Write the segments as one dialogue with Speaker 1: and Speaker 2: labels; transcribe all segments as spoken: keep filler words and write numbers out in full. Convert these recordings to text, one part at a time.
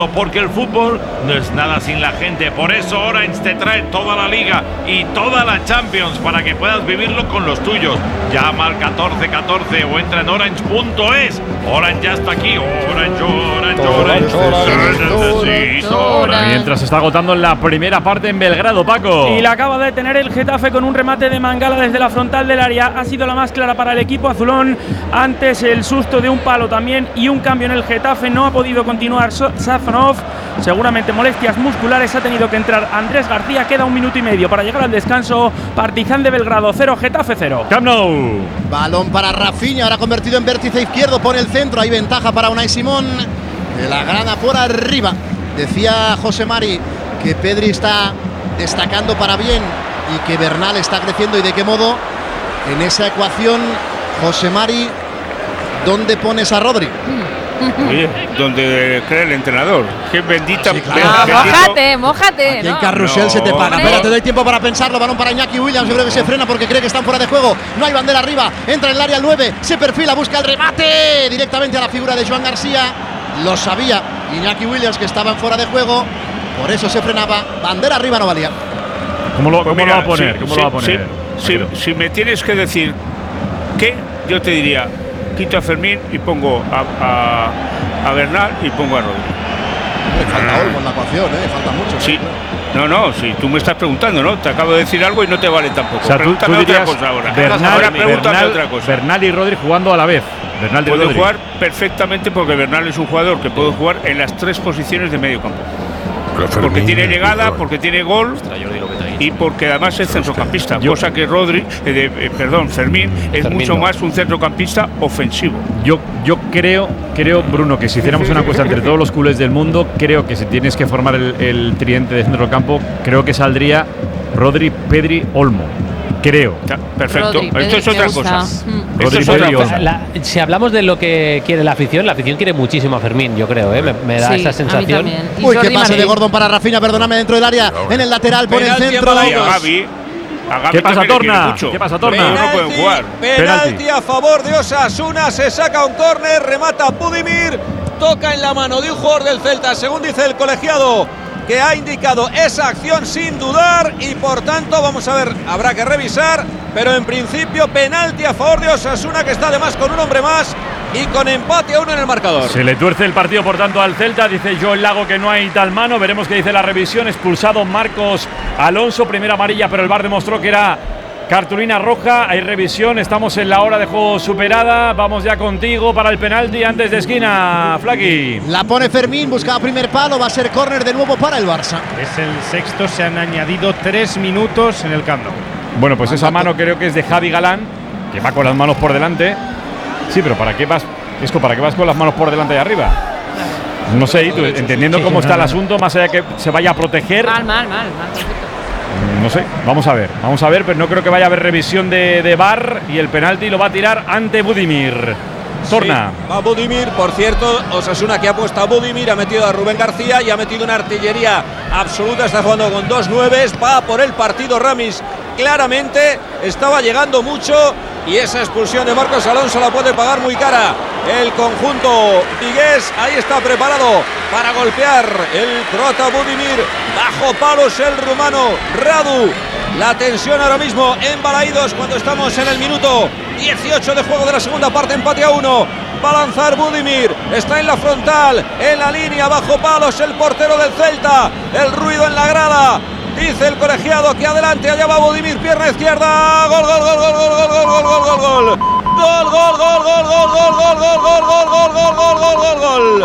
Speaker 1: Porque el fútbol no es nada sin la gente. Por eso Orange te trae toda la Liga y toda la Champions para que puedas vivirlo con los tuyos. Llama al catorce catorce o entra en orange punto es. Orange ya está aquí. Orange, Orange, Orange, Orange, Orange.
Speaker 2: Mientras se está agotando la primera parte en Belgrado, Paco.
Speaker 3: Y la acaba de tener el Getafe con un remate de Mangala desde la frontal del área. Ha sido la más clara para el equipo azulón. Antes el susto de un palo también y un cambio en el Getafe. No ha podido continuar Safnov. Seguramente molestias musculares. Ha tenido que entrar Andrés García. Queda un minuto y medio para llegar al descanso. Partizan de Belgrado cero, Getafe cero.
Speaker 2: Camp Nou.
Speaker 4: Balón para Rafinha, ahora convertido en vértice izquierdo. Pone el centro, hay ventaja para Unai Simón. De la grana por arriba. Decía José Mari que Pedri está destacando para bien y que Bernal está creciendo. ¿Y de qué modo? En esa ecuación, José Mari, ¿dónde pones a Rodri?
Speaker 5: Oye, donde cree el entrenador. Qué bendita.
Speaker 4: Sí, claro.
Speaker 6: Ah,
Speaker 5: bendito.
Speaker 6: mójate, mójate.
Speaker 4: Aquí en
Speaker 6: ¿no?
Speaker 4: Carrusel
Speaker 5: No,
Speaker 4: se te paga.
Speaker 5: no.
Speaker 4: Espera, te doy tiempo para pensarlo. Balón para Iñaki Williams. Yo creo que se frena porque cree que están fuera de juego. No hay bandera arriba. Entra en el área el nueve. Se perfila, busca el remate. Directamente a la figura de Joan García. Lo sabía Iñaki Williams que estaban fuera de juego. Por eso se frenaba. Bandera arriba no valía.
Speaker 2: ¿Cómo lo,
Speaker 5: Pues
Speaker 2: cómo
Speaker 5: mira,
Speaker 2: lo va a poner?
Speaker 5: si,
Speaker 2: ¿Cómo
Speaker 5: si,
Speaker 2: lo va a poner?
Speaker 5: si, si, si me tienes que decir qué, yo te diría: quito a Fermín y pongo a, a, a Bernal y pongo a Rodri.
Speaker 4: Le falta Olmo en la ecuación, ¿eh? Falta mucho.
Speaker 5: Sí. No, no, si tú me estás preguntando, ¿no? Te acabo de decir algo y no te vale tampoco.
Speaker 2: O sea, tú, tú
Speaker 5: Pregúntame
Speaker 2: dirías
Speaker 5: otra cosa ahora.
Speaker 2: Bernal,
Speaker 5: ahora pregúntame
Speaker 2: Bernal,
Speaker 5: otra cosa.
Speaker 2: Bernal y Rodri jugando a la vez. Bernal y
Speaker 5: Puede
Speaker 2: Rodri.
Speaker 5: jugar perfectamente porque Bernal es un jugador que puede jugar en las tres posiciones de medio campo. Porque tiene llegada, porque tiene gol y porque además es centrocampista,
Speaker 2: Yo-
Speaker 5: cosa que Rodri, eh, de- eh, perdón, Fermín es
Speaker 7: Fermín
Speaker 5: mucho
Speaker 7: no.
Speaker 5: más un centrocampista ofensivo.
Speaker 2: Yo, yo creo, creo, Bruno, que si hiciéramos una encuesta entre todos los culés del mundo, creo que si tienes que formar el, el tridente de centro del campo, creo que saldría Rodri, Pedri, Olmo. Creo.
Speaker 5: Ta- Perfecto.
Speaker 6: Rodri,
Speaker 5: Esto
Speaker 6: Pedri,
Speaker 5: es
Speaker 6: me
Speaker 5: otra
Speaker 6: gusta.
Speaker 5: cosa.
Speaker 6: Mm.
Speaker 5: Esto
Speaker 2: Rodri,
Speaker 5: es otra
Speaker 2: Pedri,
Speaker 5: cosa.
Speaker 2: Olmo.
Speaker 7: La- si hablamos de lo que quiere la afición, la afición quiere muchísimo a Fermín, yo creo, ¿eh? me, me da
Speaker 6: Sí,
Speaker 7: esa
Speaker 6: a mí
Speaker 7: sensación.
Speaker 6: también. Y
Speaker 4: Uy, qué
Speaker 6: Jordi
Speaker 4: pase de
Speaker 6: Martín.
Speaker 4: Gordon para Rafinha, perdóname, dentro del área. En el lateral, pone el
Speaker 8: Penalti en
Speaker 4: centro.
Speaker 5: Y a
Speaker 8: Balaidos.
Speaker 5: Gavi, a Gavi
Speaker 2: ¿Qué pasa,
Speaker 5: también le quiere
Speaker 2: Torna?
Speaker 5: mucho.
Speaker 2: ¿Qué pasa, Torna?
Speaker 5: Pero no pueden jugar.
Speaker 8: Penalti
Speaker 2: Penalti.
Speaker 8: a favor de Osasuna, se saca un córner, remata Budimir, toca en la mano de un jugador del Celta, según dice el colegiado, que ha indicado esa acción sin dudar y por tanto, vamos a ver, habrá que revisar, pero en principio penalti a favor de Osasuna, que está además con un hombre más y con empate a uno en el marcador.
Speaker 2: Se le tuerce el partido, por tanto, al Celta. Dice Joel Lago que no hay tal mano. Veremos qué dice la revisión. Expulsado Marcos Alonso, primera amarilla, pero el V A R demostró que era cartulina roja. Hay revisión, estamos en la hora de juego superada. Vamos ya contigo para el penalti antes de esquina, Flaky.
Speaker 4: La pone Fermín, buscaba primer palo, va a ser córner de nuevo para el Barça.
Speaker 9: Es el sexto, se han añadido tres minutos en el Camp Nou.
Speaker 2: Bueno, pues esa mano creo que es de Javi Galán, que va con las manos por delante. Sí, pero ¿para qué vas, Isco, para qué vas con las manos por delante y arriba? No sé, y tú, entendiendo
Speaker 7: sí,
Speaker 2: cómo
Speaker 7: sí,
Speaker 2: está
Speaker 7: no,
Speaker 2: el
Speaker 7: no.
Speaker 2: asunto, más allá que se vaya a proteger.
Speaker 6: Mal, mal, mal, mal.
Speaker 2: No sé, vamos a ver, vamos a ver, pero no creo que vaya a haber revisión de, de V A R y el penalti lo va a tirar ante Budimir. Torna.
Speaker 8: Sí, va Budimir, por cierto, Osasuna que ha puesto a Budimir, ha metido a Rubén García y ha metido una artillería absoluta, está jugando con dos nueves, va por el partido Ramis, claramente estaba llegando mucho y esa expulsión de Marcos Alonso la puede pagar muy cara el conjunto vigués. Ahí está preparado para golpear el croata Budimir, bajo palos el rumano Radu. La tensión ahora mismo en Balaidos cuando estamos en el minuto dieciocho de juego de la segunda parte, empate a uno. Va a lanzar Budimir, está en la frontal, en la línea, bajo palos el portero del Celta, el ruido en la grada. Dice el colegiado que adelante, allá va Budimir, pierna izquierda, gol, gol, gol, gol, gol, gol, gol, gol, gol, gol. Gol, gol, gol, gol, gol, gol, gol, gol, gol, gol, gol, gol, gol, gol, gol.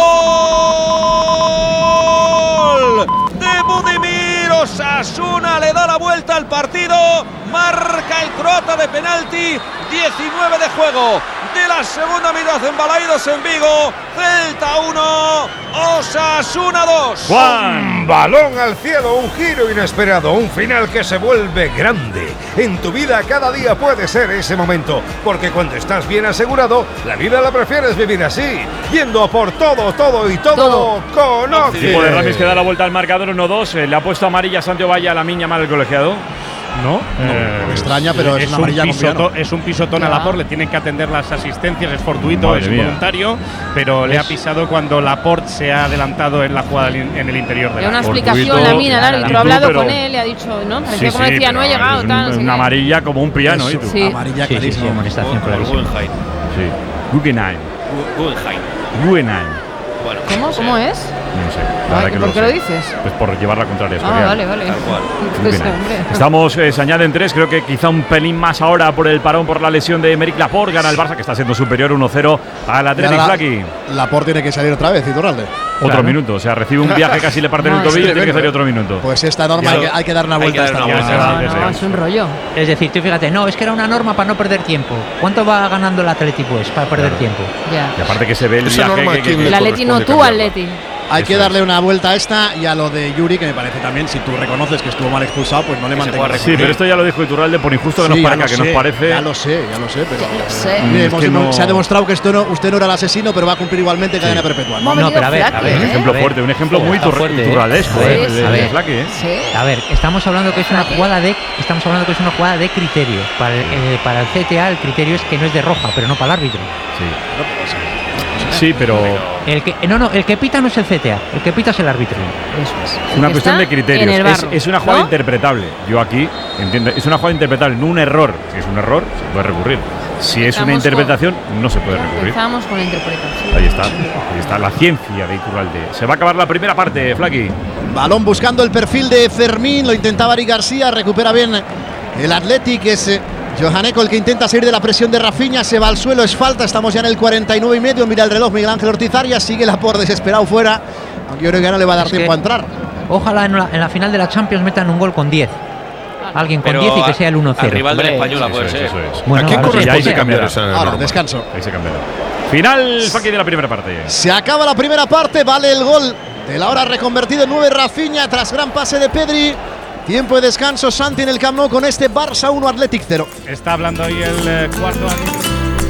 Speaker 8: Gol de Budimir. Osasuna le da la vuelta al partido, marca el croata de penalti, diecinueve de juego de la segunda mitad en Balaidos, en Vigo. Celta uno, Osasuna dos.
Speaker 2: Juan.
Speaker 10: Balón al cielo, un giro inesperado, un final que se vuelve grande. En tu vida cada día puede ser ese momento, porque cuando estás bien asegurado, la vida la prefieres vivir así, yendo a por todo, todo y todo,
Speaker 6: Todo.
Speaker 10: con Oxy.
Speaker 2: Tipo de Ramis que da la vuelta al marcador uno dos. Le ha puesto amarilla a Santiago Valle a la miña mal el colegiado.
Speaker 9: ¿no?
Speaker 4: no
Speaker 9: eh,
Speaker 4: me extraña, pero es,
Speaker 9: es
Speaker 4: una
Speaker 9: un
Speaker 4: amarilla
Speaker 9: pisoto, es un pisotón a Laporte, le tienen que atender las asistencias, es fortuito,
Speaker 2: Madre
Speaker 9: es
Speaker 2: mía.
Speaker 9: voluntario, pero le ha pisado cuando Laporte se ha adelantado en la jugada en el interior de
Speaker 6: Hay una
Speaker 9: la
Speaker 6: explicación, la mina, el árbitro ha hablado
Speaker 2: pero-
Speaker 6: con él, le ha dicho, ¿no? Parecía
Speaker 2: Sí,
Speaker 6: como
Speaker 2: sí,
Speaker 6: decía, no he
Speaker 2: pero
Speaker 6: llegado,
Speaker 2: es
Speaker 6: tal, no sé
Speaker 2: una
Speaker 6: qué.
Speaker 2: amarilla como un piano.
Speaker 4: Es
Speaker 2: ¿eh, tú?
Speaker 6: Sí.
Speaker 4: amarilla
Speaker 7: Sí, sí, sí,
Speaker 4: clarísima.
Speaker 7: amonestación clarísima.
Speaker 5: Guggenheim.
Speaker 2: Sí. Guggenheim.
Speaker 5: Guggenheim.
Speaker 2: Guggenheim.
Speaker 5: Bueno,
Speaker 6: ¿Cómo?
Speaker 5: o sea,
Speaker 6: ¿Cómo es?
Speaker 2: No sé. la
Speaker 6: Ay,
Speaker 2: verdad que no
Speaker 6: ¿por qué
Speaker 2: sé.
Speaker 6: lo dices?
Speaker 2: Pues por llevar la contraria.
Speaker 6: Ah,
Speaker 2: Soriano.
Speaker 6: vale, vale.
Speaker 5: Tal cual.
Speaker 6: Pues,
Speaker 2: Guggenheim.
Speaker 6: hombre.
Speaker 2: Estamos, eh, se añaden tres, creo que quizá un pelín más ahora por el parón por la lesión de Emerick Laporte. Gana el Barça, que está siendo superior uno cero al Athletic Flaky.
Speaker 4: Laporte tiene que salir otra vez, Iturralde.
Speaker 2: Otro
Speaker 7: Claro.
Speaker 2: minuto, o sea, recibe un viaje, casi le parte el
Speaker 6: No,
Speaker 2: tobillo
Speaker 6: es
Speaker 2: y tiene que salir
Speaker 4: tremendo,
Speaker 2: otro minuto.
Speaker 4: Pues esta norma
Speaker 5: Ya
Speaker 4: hay
Speaker 5: lo-
Speaker 4: que, hay que dar una
Speaker 5: hay
Speaker 4: vuelta
Speaker 5: que
Speaker 4: a
Speaker 5: dar
Speaker 4: esta
Speaker 5: una
Speaker 4: norma.
Speaker 5: vuelta.
Speaker 6: No,
Speaker 2: sí,
Speaker 6: no,
Speaker 2: sí.
Speaker 6: es un rollo.
Speaker 7: Es decir, tú fíjate, no, es que era una norma para no perder tiempo. ¿Cuánto va ganando el Atlético pues para perder tiempo?
Speaker 6: Ya.
Speaker 2: Y aparte que se ve el
Speaker 11: Esa
Speaker 2: viaje
Speaker 11: norma
Speaker 2: que,
Speaker 11: a
Speaker 2: que-
Speaker 11: quién
Speaker 2: que
Speaker 6: El Atleti no,
Speaker 2: corresponde
Speaker 6: tú
Speaker 2: cambiarla.
Speaker 6: Atleti.
Speaker 4: Hay
Speaker 2: Eso
Speaker 4: que
Speaker 2: es.
Speaker 4: darle una vuelta a esta y a lo de Yuri, que me parece también, si tú reconoces que estuvo mal expulsado, pues no le
Speaker 5: Que se
Speaker 4: mantengas.
Speaker 5: pueda
Speaker 2: Sí, pero esto ya lo dijo Iturralde, por injusto que
Speaker 4: Sí,
Speaker 2: nos
Speaker 4: ya
Speaker 2: parezca,
Speaker 4: lo
Speaker 2: que
Speaker 4: sé,
Speaker 2: nos parece.
Speaker 4: Ya lo sé, ya lo sé, pero.
Speaker 6: Ya lo sé.
Speaker 4: Mire,
Speaker 2: Es
Speaker 4: hemos-
Speaker 2: que
Speaker 4: hemos-
Speaker 2: no-
Speaker 4: Se ha demostrado que esto no, usted no era el asesino, pero va a cumplir igualmente cadena perpetua. ¿no?
Speaker 6: Hemos venido
Speaker 7: pero a ver, a
Speaker 6: Flaky,
Speaker 7: ver,
Speaker 2: Un
Speaker 6: ¿eh?
Speaker 2: ejemplo
Speaker 7: A ver.
Speaker 2: fuerte, un ejemplo
Speaker 7: Joder,
Speaker 2: muy
Speaker 7: está
Speaker 2: turra-
Speaker 7: fuerte, ¿eh?
Speaker 2: iturralesco,
Speaker 6: Sí,
Speaker 2: ¿eh?
Speaker 6: sí.
Speaker 2: de-
Speaker 7: A
Speaker 2: de
Speaker 7: ver.
Speaker 2: Flaky, ¿eh?
Speaker 6: Sí.
Speaker 7: A ver, estamos hablando que es una jugada de estamos hablando que es una jugada de criterio. Para el, eh, para el C T A el criterio es que no es de roja, pero no para el árbitro.
Speaker 2: Sí, pero
Speaker 7: El que no, no, el que pita no es el C T A, el que pita es el árbitro.
Speaker 6: Eso es.
Speaker 2: es una
Speaker 6: Que
Speaker 2: cuestión de
Speaker 6: está en
Speaker 2: criterios.
Speaker 6: el
Speaker 2: Es,
Speaker 6: barro,
Speaker 2: es una jugada
Speaker 6: ¿no?
Speaker 2: interpretable. Yo aquí entiendo, es una jugada interpretable, no un error. Si es un error, se puede recurrir. Si es una
Speaker 6: Empezamos
Speaker 2: interpretación, no se puede recurrir.
Speaker 6: Empezamos con la interpretación.
Speaker 2: Ahí está, ahí está la ciencia de Iturralde. Se va a acabar la primera parte, Flaky.
Speaker 4: Balón buscando el perfil de Fermín, lo intentaba Ari García, recupera bien el Athletic, es eh, Johanneco el que intenta salir de la presión de Rafinha, se va al suelo, es falta, estamos ya en el cuarenta y nueve y medio, mira el reloj Miguel Ángel Ortiz Arias, sigue la por desesperado fuera, aunque yo creo que ya no le va a dar
Speaker 7: Es
Speaker 4: tiempo
Speaker 7: que-
Speaker 4: a entrar.
Speaker 7: Ojalá en la, en la final de la Champions metan un gol con diez. Alguien con
Speaker 5: Pero
Speaker 7: diez y que sea el uno
Speaker 5: al
Speaker 7: cero.
Speaker 5: rival de la
Speaker 7: Hombre,
Speaker 5: española
Speaker 2: Eso
Speaker 5: puede
Speaker 2: es,
Speaker 5: ser.
Speaker 2: eso es.
Speaker 7: Bueno,
Speaker 11: ¿A quién
Speaker 7: claro, sí,
Speaker 2: ahí se
Speaker 11: corresponde
Speaker 2: cambiará.
Speaker 11: cambiar esa
Speaker 4: Ahora,
Speaker 11: norma?
Speaker 4: descanso.
Speaker 2: Ahí se cambiará. Final, Flaky, de la primera parte.
Speaker 4: Se acaba la primera parte, vale el gol de la hora reconvertido en nueve Rafinha tras gran pase de Pedri. Tiempo de descanso, Santi en el Camp Nou con este Barça uno Athletic cero.
Speaker 9: Está hablando ahí el eh, cuarto árbitro.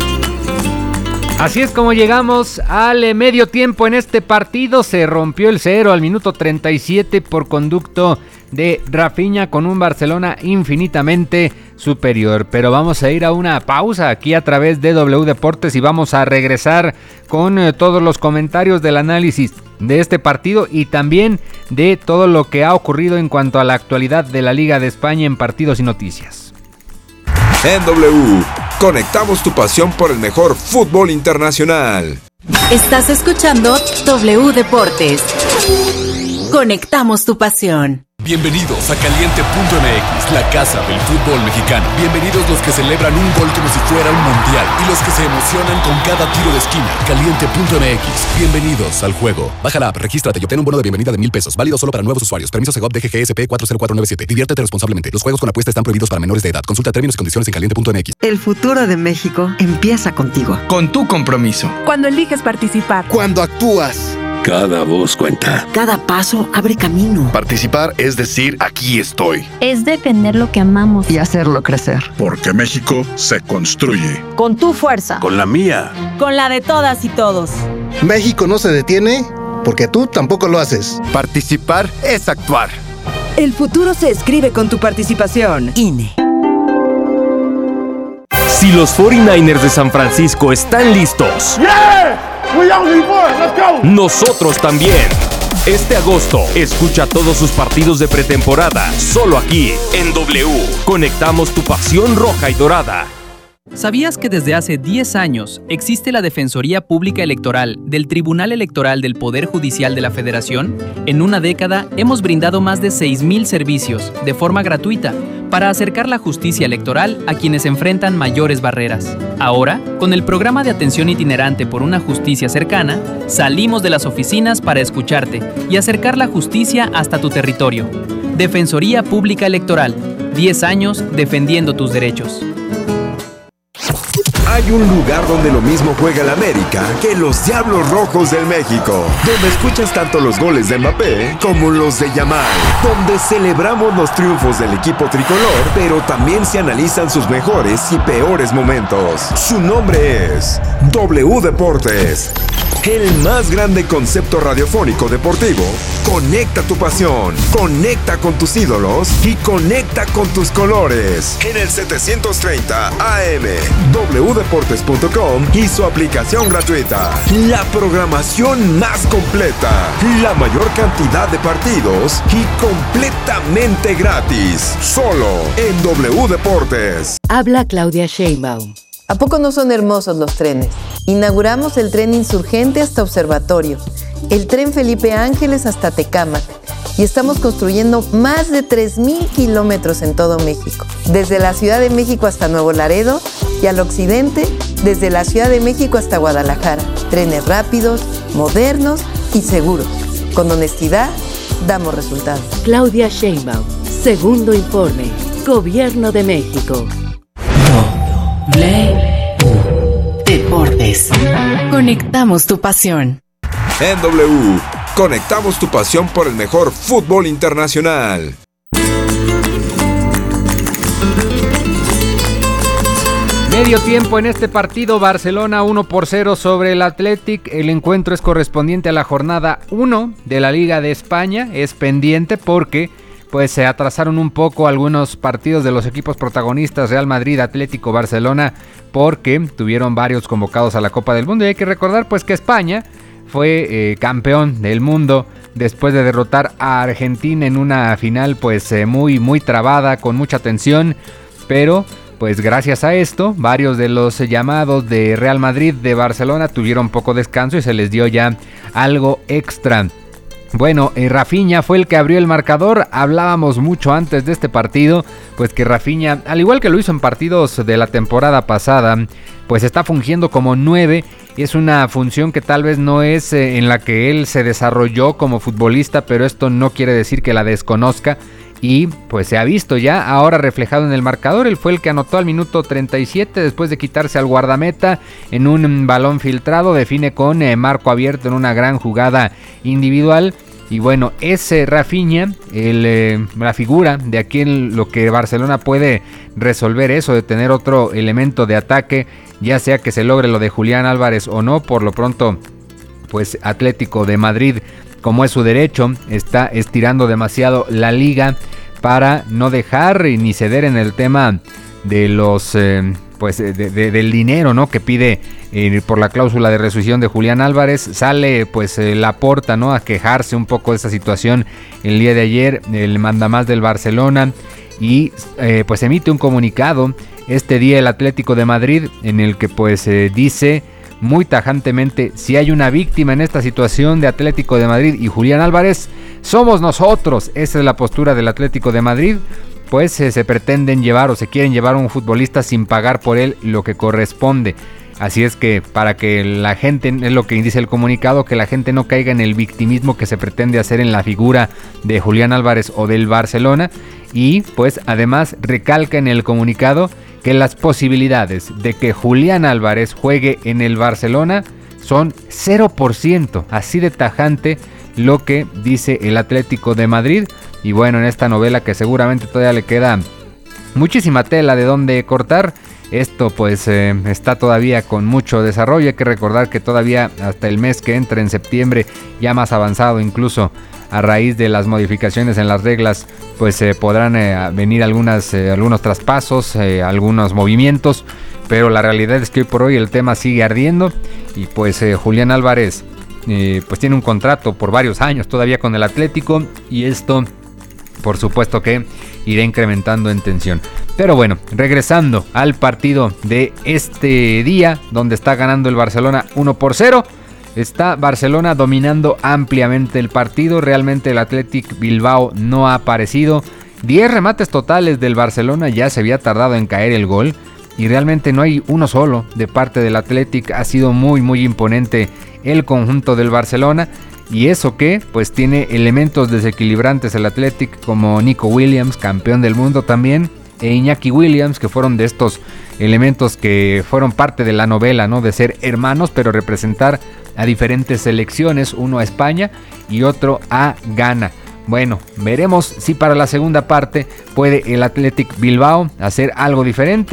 Speaker 12: Así es como llegamos al eh, medio tiempo en este partido. Se rompió el cero al minuto treinta y siete por conducto de Rafinha con un Barcelona infinitamente superior. Pero vamos a ir a una pausa aquí a través de W Deportes y vamos a regresar con eh, todos los comentarios del análisis de este partido y también de todo lo que ha ocurrido en cuanto a la actualidad de la Liga de España en partidos y noticias.
Speaker 13: En W, conectamos tu pasión por el mejor fútbol internacional.
Speaker 14: Estás escuchando W Deportes. Conectamos tu pasión.
Speaker 15: Bienvenidos a Caliente punto M X, la casa del fútbol mexicano. Bienvenidos los que celebran un gol como si fuera un mundial y los que se emocionan con cada tiro de esquina. Caliente punto M X, bienvenidos al juego. Baja la app, regístrate y obtén un bono de bienvenida de mil pesos, válido solo para nuevos usuarios. Permiso Segov D G G S P cuatro cero cuatro nueve siete. Diviértete responsablemente. Los juegos con apuesta están prohibidos para menores de edad. Consulta términos y condiciones en caliente punto M X.
Speaker 16: El futuro de México empieza contigo.
Speaker 15: Con tu compromiso.
Speaker 16: Cuando eliges participar.
Speaker 15: Cuando actúas. Cada voz cuenta.
Speaker 16: Cada paso abre camino.
Speaker 15: Participar es decir, aquí estoy.
Speaker 17: Es defender lo que amamos.
Speaker 16: Y hacerlo crecer.
Speaker 15: Porque México se construye.
Speaker 17: Con tu fuerza.
Speaker 15: Con la mía.
Speaker 17: Con la de todas y todos.
Speaker 18: México no se detiene porque tú tampoco lo haces.
Speaker 15: Participar es actuar.
Speaker 16: El futuro se escribe con tu participación. I N E.
Speaker 19: Si los cuarenta y nueve ers de San Francisco están listos,
Speaker 20: Yeah! We only won. Let's go.
Speaker 19: nosotros también. Este agosto, escucha todos sus partidos de pretemporada, solo aquí, en W. Conectamos tu pasión roja y dorada.
Speaker 21: ¿Sabías que desde hace diez años existe la Defensoría Pública Electoral del Tribunal Electoral del Poder Judicial de la Federación? En una década hemos brindado más de seis mil servicios de forma gratuita para acercar la justicia electoral a quienes enfrentan mayores barreras. Ahora, con el programa de atención itinerante por una justicia cercana, salimos de las oficinas para escucharte y acercar la justicia hasta tu territorio. Defensoría Pública Electoral, diez años defendiendo tus derechos.
Speaker 13: Hay un lugar donde lo mismo juega el América que los Diablos Rojos del México, donde escuchas tanto los goles de Mbappé como los de Yamal, donde celebramos los triunfos del equipo tricolor, pero también se analizan sus mejores y peores momentos. Su nombre es W Deportes. el más grande concepto radiofónico deportivo. Conecta tu pasión, conecta con tus ídolos y conecta con tus colores. En el setecientos treinta A M, doble u deportes punto com y su aplicación gratuita. La programación más completa, la mayor cantidad de partidos y completamente gratis. Solo en W Deportes.
Speaker 11: Habla Claudia Sheinbaum. ¿A poco no son hermosos los trenes? Inauguramos el tren Insurgente hasta Observatorio, el tren Felipe Ángeles hasta Tecámac y estamos construyendo más de tres mil kilómetros en todo México, desde la Ciudad de México hasta Nuevo Laredo y al occidente, desde la Ciudad de México hasta Guadalajara. Trenes rápidos, modernos y seguros. Con honestidad, damos resultados. Claudia Sheinbaum, segundo informe, Gobierno de México.
Speaker 14: W Deportes. Conectamos tu pasión.
Speaker 13: En W, conectamos tu pasión por el mejor fútbol internacional.
Speaker 12: Medio tiempo en este partido, Barcelona uno por cero sobre el Athletic. El encuentro es correspondiente a la jornada uno de la Liga de España. Es pendiente porque pues se atrasaron un poco algunos partidos de los equipos protagonistas, Real Madrid, Atlético, Barcelona, porque tuvieron varios convocados a la Copa del Mundo. Y hay que recordar pues que España fue eh, campeón del mundo después de derrotar a Argentina en una final pues eh, muy muy trabada, con mucha tensión, pero pues gracias a esto varios de los llamados de Real Madrid, de Barcelona, tuvieron poco descanso y se les dio ya algo extra. Bueno, eh, Rafinha fue el que abrió el marcador. Hablábamos mucho antes de este partido, pues que Rafinha, al igual que lo hizo en partidos de la temporada pasada, pues está fungiendo como nueve. Es una función que tal vez no es eh, en la que él se desarrolló como futbolista, pero esto no quiere decir que la desconozca. Y pues se ha visto ya ahora reflejado en el marcador. Él fue el que anotó al minuto treinta y siete después de quitarse al guardameta en un balón filtrado. Define con eh, marco abierto en una gran jugada individual. Y bueno, ese Rafinha, el, eh, la figura de aquí en lo que Barcelona puede resolver eso, de tener otro elemento de ataque, ya sea que se logre lo de Julián Álvarez o no. Por lo pronto, pues Atlético de Madrid, como es su derecho, está estirando demasiado la liga para no dejar ni ceder en el tema de los eh, pues de, de, del dinero, ¿no?, que pide eh, por la cláusula de rescisión de Julián Álvarez. Sale pues eh, Laporta, ¿no?, a quejarse un poco de esta situación el día de ayer, el mandamás del Barcelona, y eh, pues emite un comunicado este día el Atlético de Madrid en el que pues eh, dice muy tajantemente: si hay una víctima en esta situación de Atlético de Madrid y Julián Álvarez, somos nosotros. Esa es la postura del Atlético de Madrid. Pues eh, se pretenden llevar o se quieren llevar a un futbolista sin pagar por él lo que corresponde. Así es que para que la gente, es lo que dice el comunicado, que la gente no caiga en el victimismo que se pretende hacer en la figura de Julián Álvarez o del Barcelona. Y pues además recalca en el comunicado que las posibilidades de que Julián Álvarez juegue en el Barcelona son cero por ciento, así de tajante lo que dice el Atlético de Madrid. Y bueno, en esta novela que seguramente todavía le queda muchísima tela de donde cortar, esto pues eh, está todavía con mucho desarrollo. Hay que recordar que todavía hasta el mes que entra, en septiembre, ya más avanzado incluso, a raíz de las modificaciones en las reglas, pues eh, podrán eh, venir algunas, eh, algunos traspasos, eh, algunos movimientos, pero la realidad es que hoy por hoy el tema sigue ardiendo. Y pues eh, Julián Álvarez eh, pues tiene un contrato por varios años todavía con el Atlético, y esto por supuesto que irá incrementando en tensión. Pero bueno, regresando al partido de este día, donde está ganando el Barcelona uno por cero. Está Barcelona dominando ampliamente el partido. Realmente el Athletic Bilbao no ha aparecido. diez remates totales del Barcelona, ya se había tardado en caer el gol. Y realmente no hay uno solo de parte del Athletic. Ha sido muy muy imponente el conjunto del Barcelona. Y eso que pues tiene elementos desequilibrantes el Athletic, como Nico Williams, campeón del mundo también, e Iñaki Williams, que fueron de estos elementos que fueron parte de la novela, ¿no?, de ser hermanos, pero representar a diferentes selecciones, uno a España y otro a Ghana. Bueno, veremos si para la segunda parte puede el Athletic Bilbao hacer algo diferente,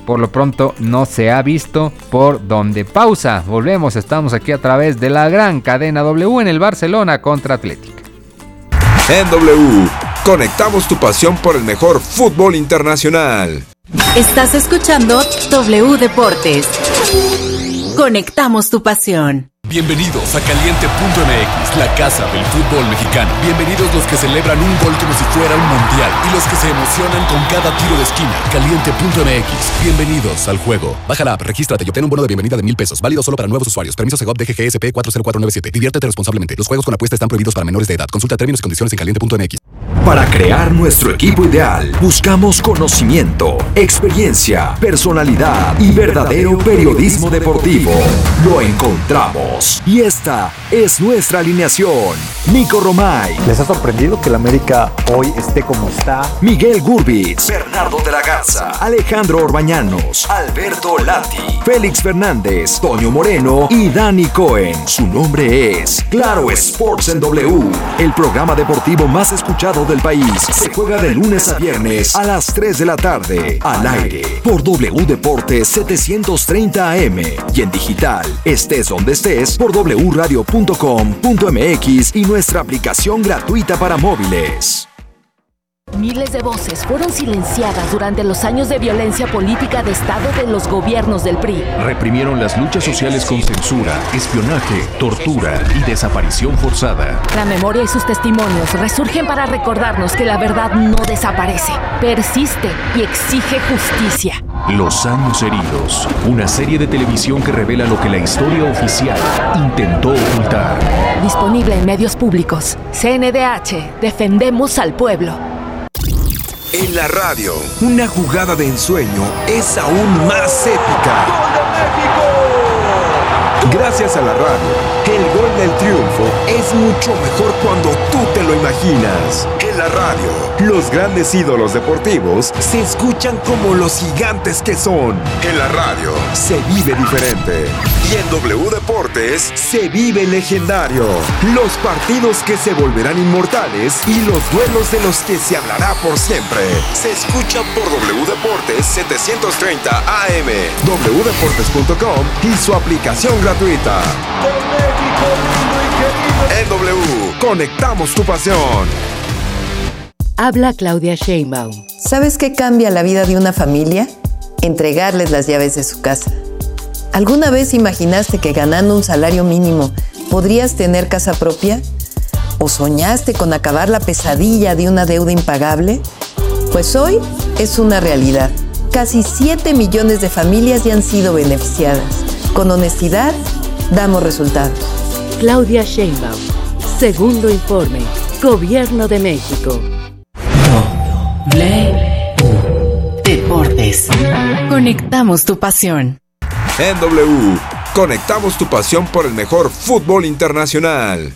Speaker 12: por lo pronto no se ha visto por dónde. Pausa, volvemos, estamos aquí a través de la gran cadena W en el Barcelona contra Athletic.
Speaker 13: En W, conectamos tu pasión por el mejor fútbol internacional.
Speaker 14: Estás escuchando W Deportes. Conectamos tu pasión.
Speaker 15: Bienvenidos a Caliente punto M X, la casa del fútbol mexicano. Bienvenidos los que celebran un gol como si fuera un mundial y los que se emocionan con cada tiro de esquina. Caliente punto M X, bienvenidos al juego. Baja la app, regístrate y obtén un bono de bienvenida de mil pesos, válido solo para nuevos usuarios. Permiso Segov D G G S P cuatro cero cuatro nueve siete. Diviértete responsablemente. Los juegos con apuesta están prohibidos para menores de edad. Consulta términos y condiciones en caliente punto M X.
Speaker 1: Para crear nuestro equipo ideal, buscamos conocimiento, experiencia, personalidad y verdadero periodismo deportivo. Lo encontramos. Y esta es nuestra alineación. Nico Romay.
Speaker 22: ¿Les ha sorprendido que el América hoy esté como está?
Speaker 1: Miguel Gurbitz. Bernardo de la Garza. Alejandro Orbañanos. Alberto Lati. Félix Fernández. Toño Moreno y Dani Cohen. Su nombre es Claro Sports en W, el programa deportivo más escuchado del país. Se juega de lunes a viernes a las tres de la tarde. Al aire por W Deportes setecientos treinta A M y en digital, estés donde estés, por w radio punto com punto m x y nuestra aplicación gratuita para móviles.
Speaker 23: Miles de voces fueron silenciadas durante los años de violencia política de Estado de los gobiernos del P R I.
Speaker 24: Reprimieron las luchas sociales con censura, espionaje, tortura y desaparición forzada.
Speaker 23: La memoria y sus testimonios resurgen para recordarnos que la verdad no desaparece, persiste y exige justicia.
Speaker 24: Los años heridos, una serie de televisión que revela lo que la historia oficial intentó ocultar.
Speaker 23: Disponible en medios públicos. C N D H, defendemos al pueblo.
Speaker 13: En la radio, una jugada de ensueño es aún más épica. ¡Gol de México! Gracias a la radio, el gol del triunfo es mucho mejor cuando tú te lo imaginas. En la radio, los grandes ídolos deportivos se escuchan como los gigantes que son. En la radio, se vive diferente. Y en W Deportes, se vive legendario. Los partidos que se volverán inmortales y los duelos de los que se hablará por siempre. Se escuchan por W Deportes setecientos treinta A M, w deportes punto com y su aplicación gratuita. En W, conectamos tu pasión.
Speaker 14: Habla Claudia Sheinbaum.
Speaker 11: ¿Sabes qué cambia la vida de una familia? Entregarles las llaves de su casa. ¿Alguna vez imaginaste que ganando un salario mínimo podrías tener casa propia? ¿O soñaste con acabar la pesadilla de una deuda impagable? Pues hoy es una realidad. Casi siete millones de familias ya han sido beneficiadas. Con honestidad, damos resultados.
Speaker 14: Claudia Sheinbaum. Segundo informe. Gobierno de México. W Deportes. Conectamos tu pasión.
Speaker 13: En W, conectamos tu pasión por el mejor fútbol internacional.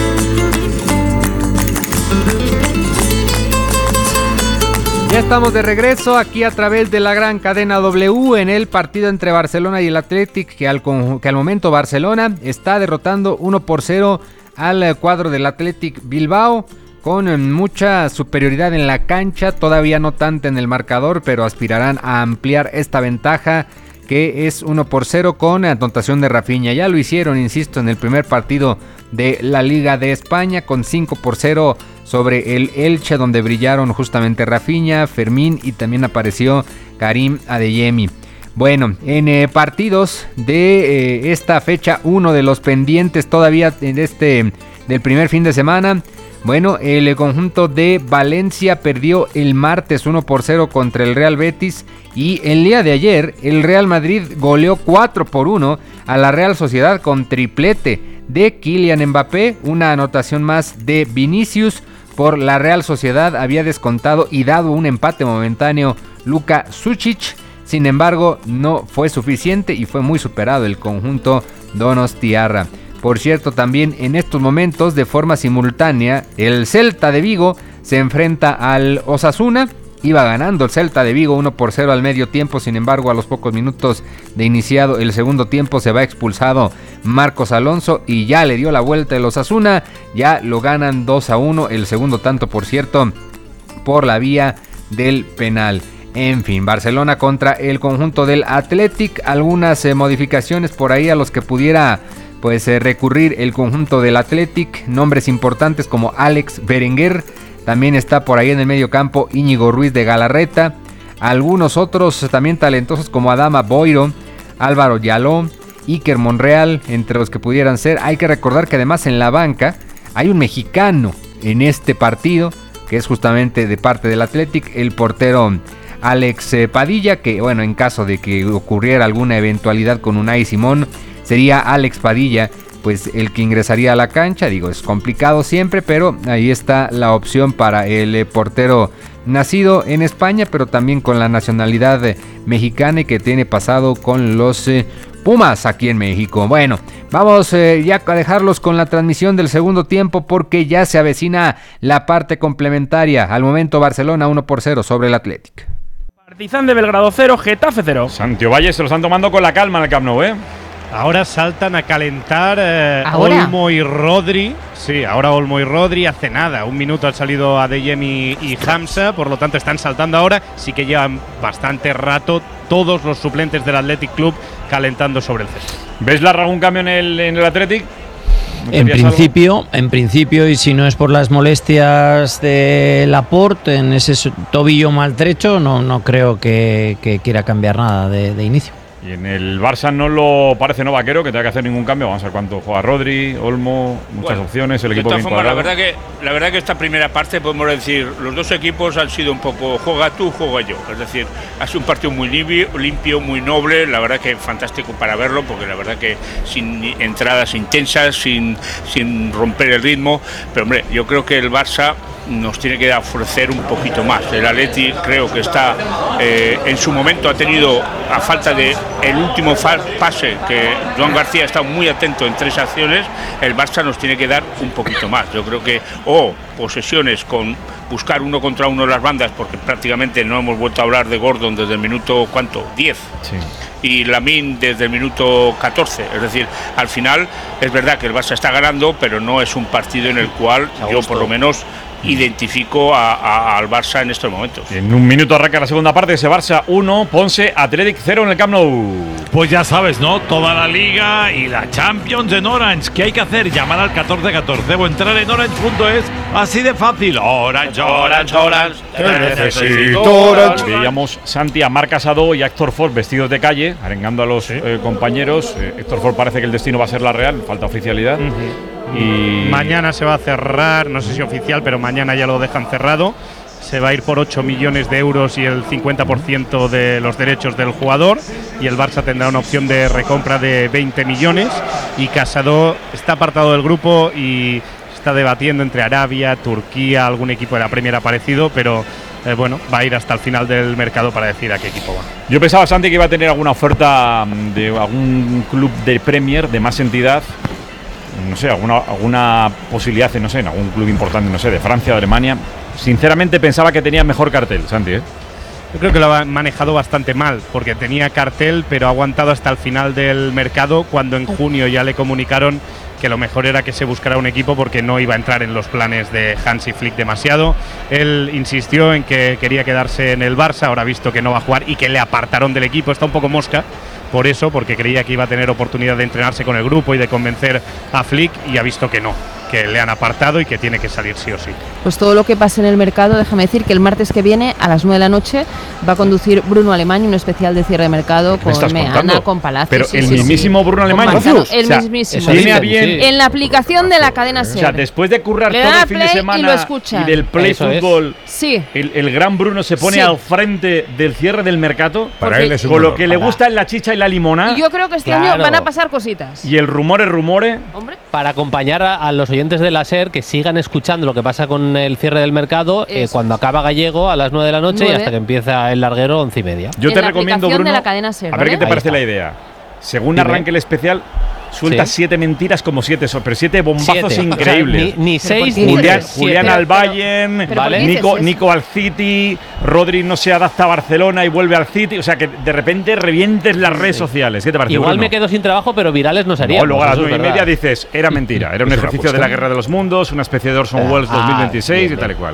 Speaker 12: Ya estamos de regreso aquí a través de la gran cadena W en el partido entre Barcelona y el Athletic, que al, que al momento Barcelona está derrotando uno por cero al cuadro del Athletic Bilbao, con mucha superioridad en la cancha, todavía no tanto en el marcador, pero aspirarán a ampliar esta ventaja, que es uno por cero con anotación de Rafinha. Ya lo hicieron, insisto, en el primer partido de la Liga de España con cinco por cero sobre el Elche, donde brillaron justamente Rafinha, Fermín y también apareció Karim Adeyemi. Bueno, en eh, partidos de eh, esta fecha uno de los pendientes todavía en este del primer fin de semana. Bueno, el conjunto de Valencia perdió el martes uno por cero contra el Real Betis, y el día de ayer el Real Madrid goleó cuatro por uno a la Real Sociedad con triplete de Kylian Mbappé, una anotación más de Vinicius. Por la Real Sociedad había descontado y dado un empate momentáneo Luka Šušić, sin embargo no fue suficiente y fue muy superado el conjunto donostiarra. Por cierto, también en estos momentos, de forma simultánea, el Celta de Vigo se enfrenta al Osasuna. Iba ganando el Celta de Vigo uno por cero al medio tiempo, sin embargo, a los pocos minutos de iniciado el segundo tiempo se va expulsado Marcos Alonso y ya le dio la vuelta el Osasuna. Ya lo ganan dos a uno, el segundo tanto, por cierto, por la vía del penal. En fin, Barcelona contra el conjunto del Athletic. Algunas eh, modificaciones por ahí a los que pudiera pues eh, recurrir el conjunto del Athletic. Nombres importantes como Alex Berenguer. También está por ahí en el medio campo Íñigo Ruiz de Galarreta. Algunos otros también talentosos como Adama Boiro, Álvaro Yaló, Iker Monreal, entre los que pudieran ser. Hay que recordar que además en la banca hay un mexicano en este partido, que es justamente de parte del Athletic, el portero Alex Padilla, que bueno, en caso de que ocurriera alguna eventualidad con Unai Simón, sería Alex Padilla pues el que ingresaría a la cancha. Digo, es complicado siempre, pero ahí está la opción para el portero nacido en España, pero también con la nacionalidad mexicana y que tiene pasado con los eh, Pumas aquí en México. Bueno, vamos eh, ya a dejarlos con la transmisión del segundo tiempo porque ya se avecina la parte complementaria. Al momento Barcelona uno por cero sobre el Athletic.
Speaker 3: Partizan de Belgrado cero, Getafe cero.
Speaker 2: Santiago Valle se lo están tomando con la calma en el Camp Nou, ¿eh?
Speaker 9: Ahora saltan a calentar eh,
Speaker 23: ¿Ahora?
Speaker 9: Olmo y Rodri. Sí, ahora Olmo y Rodri hace nada. Un minuto han salido Adeyemi y Hamza, por lo tanto están saltando ahora. Sí que llevan bastante rato todos los suplentes del Athletic Club calentando sobre el césped.
Speaker 2: ¿Ves la algún cambio en el, en el Athletic?
Speaker 6: En principio, algo? en principio, y si no es por las molestias de Laporte en ese tobillo maltrecho, no, no creo que, que quiera cambiar nada de, de inicio.
Speaker 2: Y en el Barça no lo parece, ¿no, Vaquero? Que tenga que hacer ningún cambio. Vamos a ver cuánto juega Rodri, Olmo, muchas
Speaker 5: bueno,
Speaker 2: opciones, el equipo
Speaker 5: de
Speaker 2: bien
Speaker 5: todas formas, la
Speaker 2: cuadrado.
Speaker 5: verdad que la verdad que esta primera parte podemos decir, los dos equipos han sido un poco juega tú, juega yo. Es decir, ha sido un partido muy limpio, limpio, muy noble. La verdad que fantástico para verlo, porque la verdad que sin entradas intensas, sin, sin romper el ritmo. Pero hombre, yo creo que el Barça nos tiene que ofrecer un poquito más. El Atleti creo que está eh, en su momento ha tenido, a falta de el último pase, que Joan García ha estado muy atento en tres acciones, el Barça nos tiene que dar un poquito más. Yo creo que o oh, posesiones con buscar uno contra uno las bandas, porque prácticamente no hemos vuelto a hablar de Gordon desde el minuto ¿cuánto? diez. Sí. Y Lamine desde el minuto catorce. Es decir, al final es verdad que el Barça está ganando, pero no es un partido en el cual yo por lo menos identifico a, a, al Barça en estos momentos.
Speaker 2: En un minuto arranca la segunda parte, ese Barça uno, Ponce, Athletic cero en el Camp Nou.
Speaker 8: Pues ya sabes, ¿no? Toda la Liga y la Champions en Orange. ¿Qué hay que hacer? Llamar al catorce catorce o entrar en orange punto es. Así de fácil. Orange, Orange, Orange.
Speaker 2: Te necesito Orange. Veíamos Santi a Marc Casado y a Héctor Ford vestidos de calle, arengando a los ¿Sí? eh, compañeros. Eh, Héctor Ford parece que el destino va a ser la Real, falta oficialidad. Uh-huh.
Speaker 9: Y mañana se va a cerrar, no sé si oficial, pero mañana ya lo dejan cerrado. Se va a ir por ocho millones de euros y el cincuenta por ciento de los derechos del jugador. Y el Barça tendrá una opción de recompra de veinte millones. Y Casado está apartado del grupo y está debatiendo entre Arabia, Turquía, algún equipo de la Premier aparecido, pero eh, bueno, va a ir hasta el final del mercado para decir a qué equipo va.
Speaker 2: Yo pensaba, Santi, que iba a tener alguna oferta de algún club de Premier, de más entidad. No sé, alguna, alguna posibilidad, no sé, en algún club importante, no sé, de Francia, de Alemania. Sinceramente pensaba que tenía mejor cartel, Santi, ¿eh?
Speaker 9: Yo creo que lo ha manejado bastante mal, porque tenía cartel, pero ha aguantado hasta el final del mercado, cuando en junio ya le comunicaron que lo mejor era que se buscara un equipo porque no iba a entrar en los planes de Hansi Flick demasiado. Él insistió en que quería quedarse en el Barça, ahora ha visto que no va a jugar y que le apartaron del equipo, está un poco mosca. Por eso, porque creía que iba a tener oportunidad de entrenarse con el grupo y de convencer a Flick, y ha visto que no, que le han apartado y que tiene que salir sí o sí.
Speaker 10: Pues todo lo que pase en el mercado, déjame decir que el martes que viene a las nueve de la noche va a conducir Bruno Alemany un especial de cierre de mercado con Meana, contando? con Palacios.
Speaker 2: Pero
Speaker 10: sí,
Speaker 2: el
Speaker 10: sí,
Speaker 2: mismísimo
Speaker 10: sí.
Speaker 2: Bruno Alemany.
Speaker 10: El
Speaker 2: o sea,
Speaker 10: mismísimo.
Speaker 2: Viene a bien.
Speaker 10: Sí. En la aplicación de la cadena SER.
Speaker 2: O sea, después de currar
Speaker 10: Le
Speaker 2: todo
Speaker 10: da
Speaker 2: el fin de
Speaker 10: play
Speaker 2: semana
Speaker 10: y, lo escucha.
Speaker 2: y del play
Speaker 10: Eso
Speaker 2: fútbol,
Speaker 10: sí.
Speaker 2: el, el gran Bruno se pone
Speaker 10: Sí.
Speaker 2: al frente del cierre del mercado.
Speaker 8: Para él es un
Speaker 2: con lo
Speaker 8: honor.
Speaker 2: que le gusta es la chicha y la limona.
Speaker 10: Y yo creo que este
Speaker 25: Claro.
Speaker 10: año van a pasar cositas.
Speaker 2: Y el rumore, rumore.
Speaker 10: Hombre.
Speaker 25: Para acompañar a, a los oyentes de la SER que sigan escuchando lo que pasa con el cierre del mercado eh, cuando acaba Gallego a las nueve de la noche
Speaker 10: Nueve.
Speaker 25: y hasta que empieza el larguero once y media.
Speaker 2: Yo
Speaker 10: En
Speaker 2: te
Speaker 10: la
Speaker 2: recomiendo,
Speaker 10: aplicación
Speaker 2: Bruno,
Speaker 10: de la cadena SER,
Speaker 2: a ver
Speaker 10: ¿vale?
Speaker 2: qué te
Speaker 25: Ahí
Speaker 2: parece
Speaker 25: está.
Speaker 2: la idea. Según
Speaker 25: Dime.
Speaker 2: arranque el especial, suelta
Speaker 25: Sí.
Speaker 2: siete mentiras como siete, so- pero siete bombazos
Speaker 25: Siete.
Speaker 2: increíbles.
Speaker 25: O sea, ni- ni
Speaker 10: ¿Pero
Speaker 25: seis
Speaker 10: por qué
Speaker 25: ni
Speaker 2: Julián,
Speaker 25: tres,
Speaker 2: Julián
Speaker 25: siete.
Speaker 2: al Bayern,
Speaker 10: ¿Pero por qué dices
Speaker 2: Nico,
Speaker 10: eso?
Speaker 2: Nico al City, Rodri no se adapta a Barcelona y vuelve al City. O sea, que de repente revientes las redes sociales. ¿Qué te parece,
Speaker 25: Igual
Speaker 2: Bruno?
Speaker 25: me quedo sin trabajo, pero virales no serían.
Speaker 2: No, luego a las nueve y media dices, era mentira, era un
Speaker 8: Es una
Speaker 2: ejercicio de
Speaker 8: apuesta.
Speaker 2: la guerra de los mundos, una especie de Orson
Speaker 25: Ah,
Speaker 2: Welles dos mil
Speaker 25: ah,
Speaker 2: veintiséis
Speaker 25: bien,
Speaker 2: y tal y
Speaker 25: bien.
Speaker 2: cual.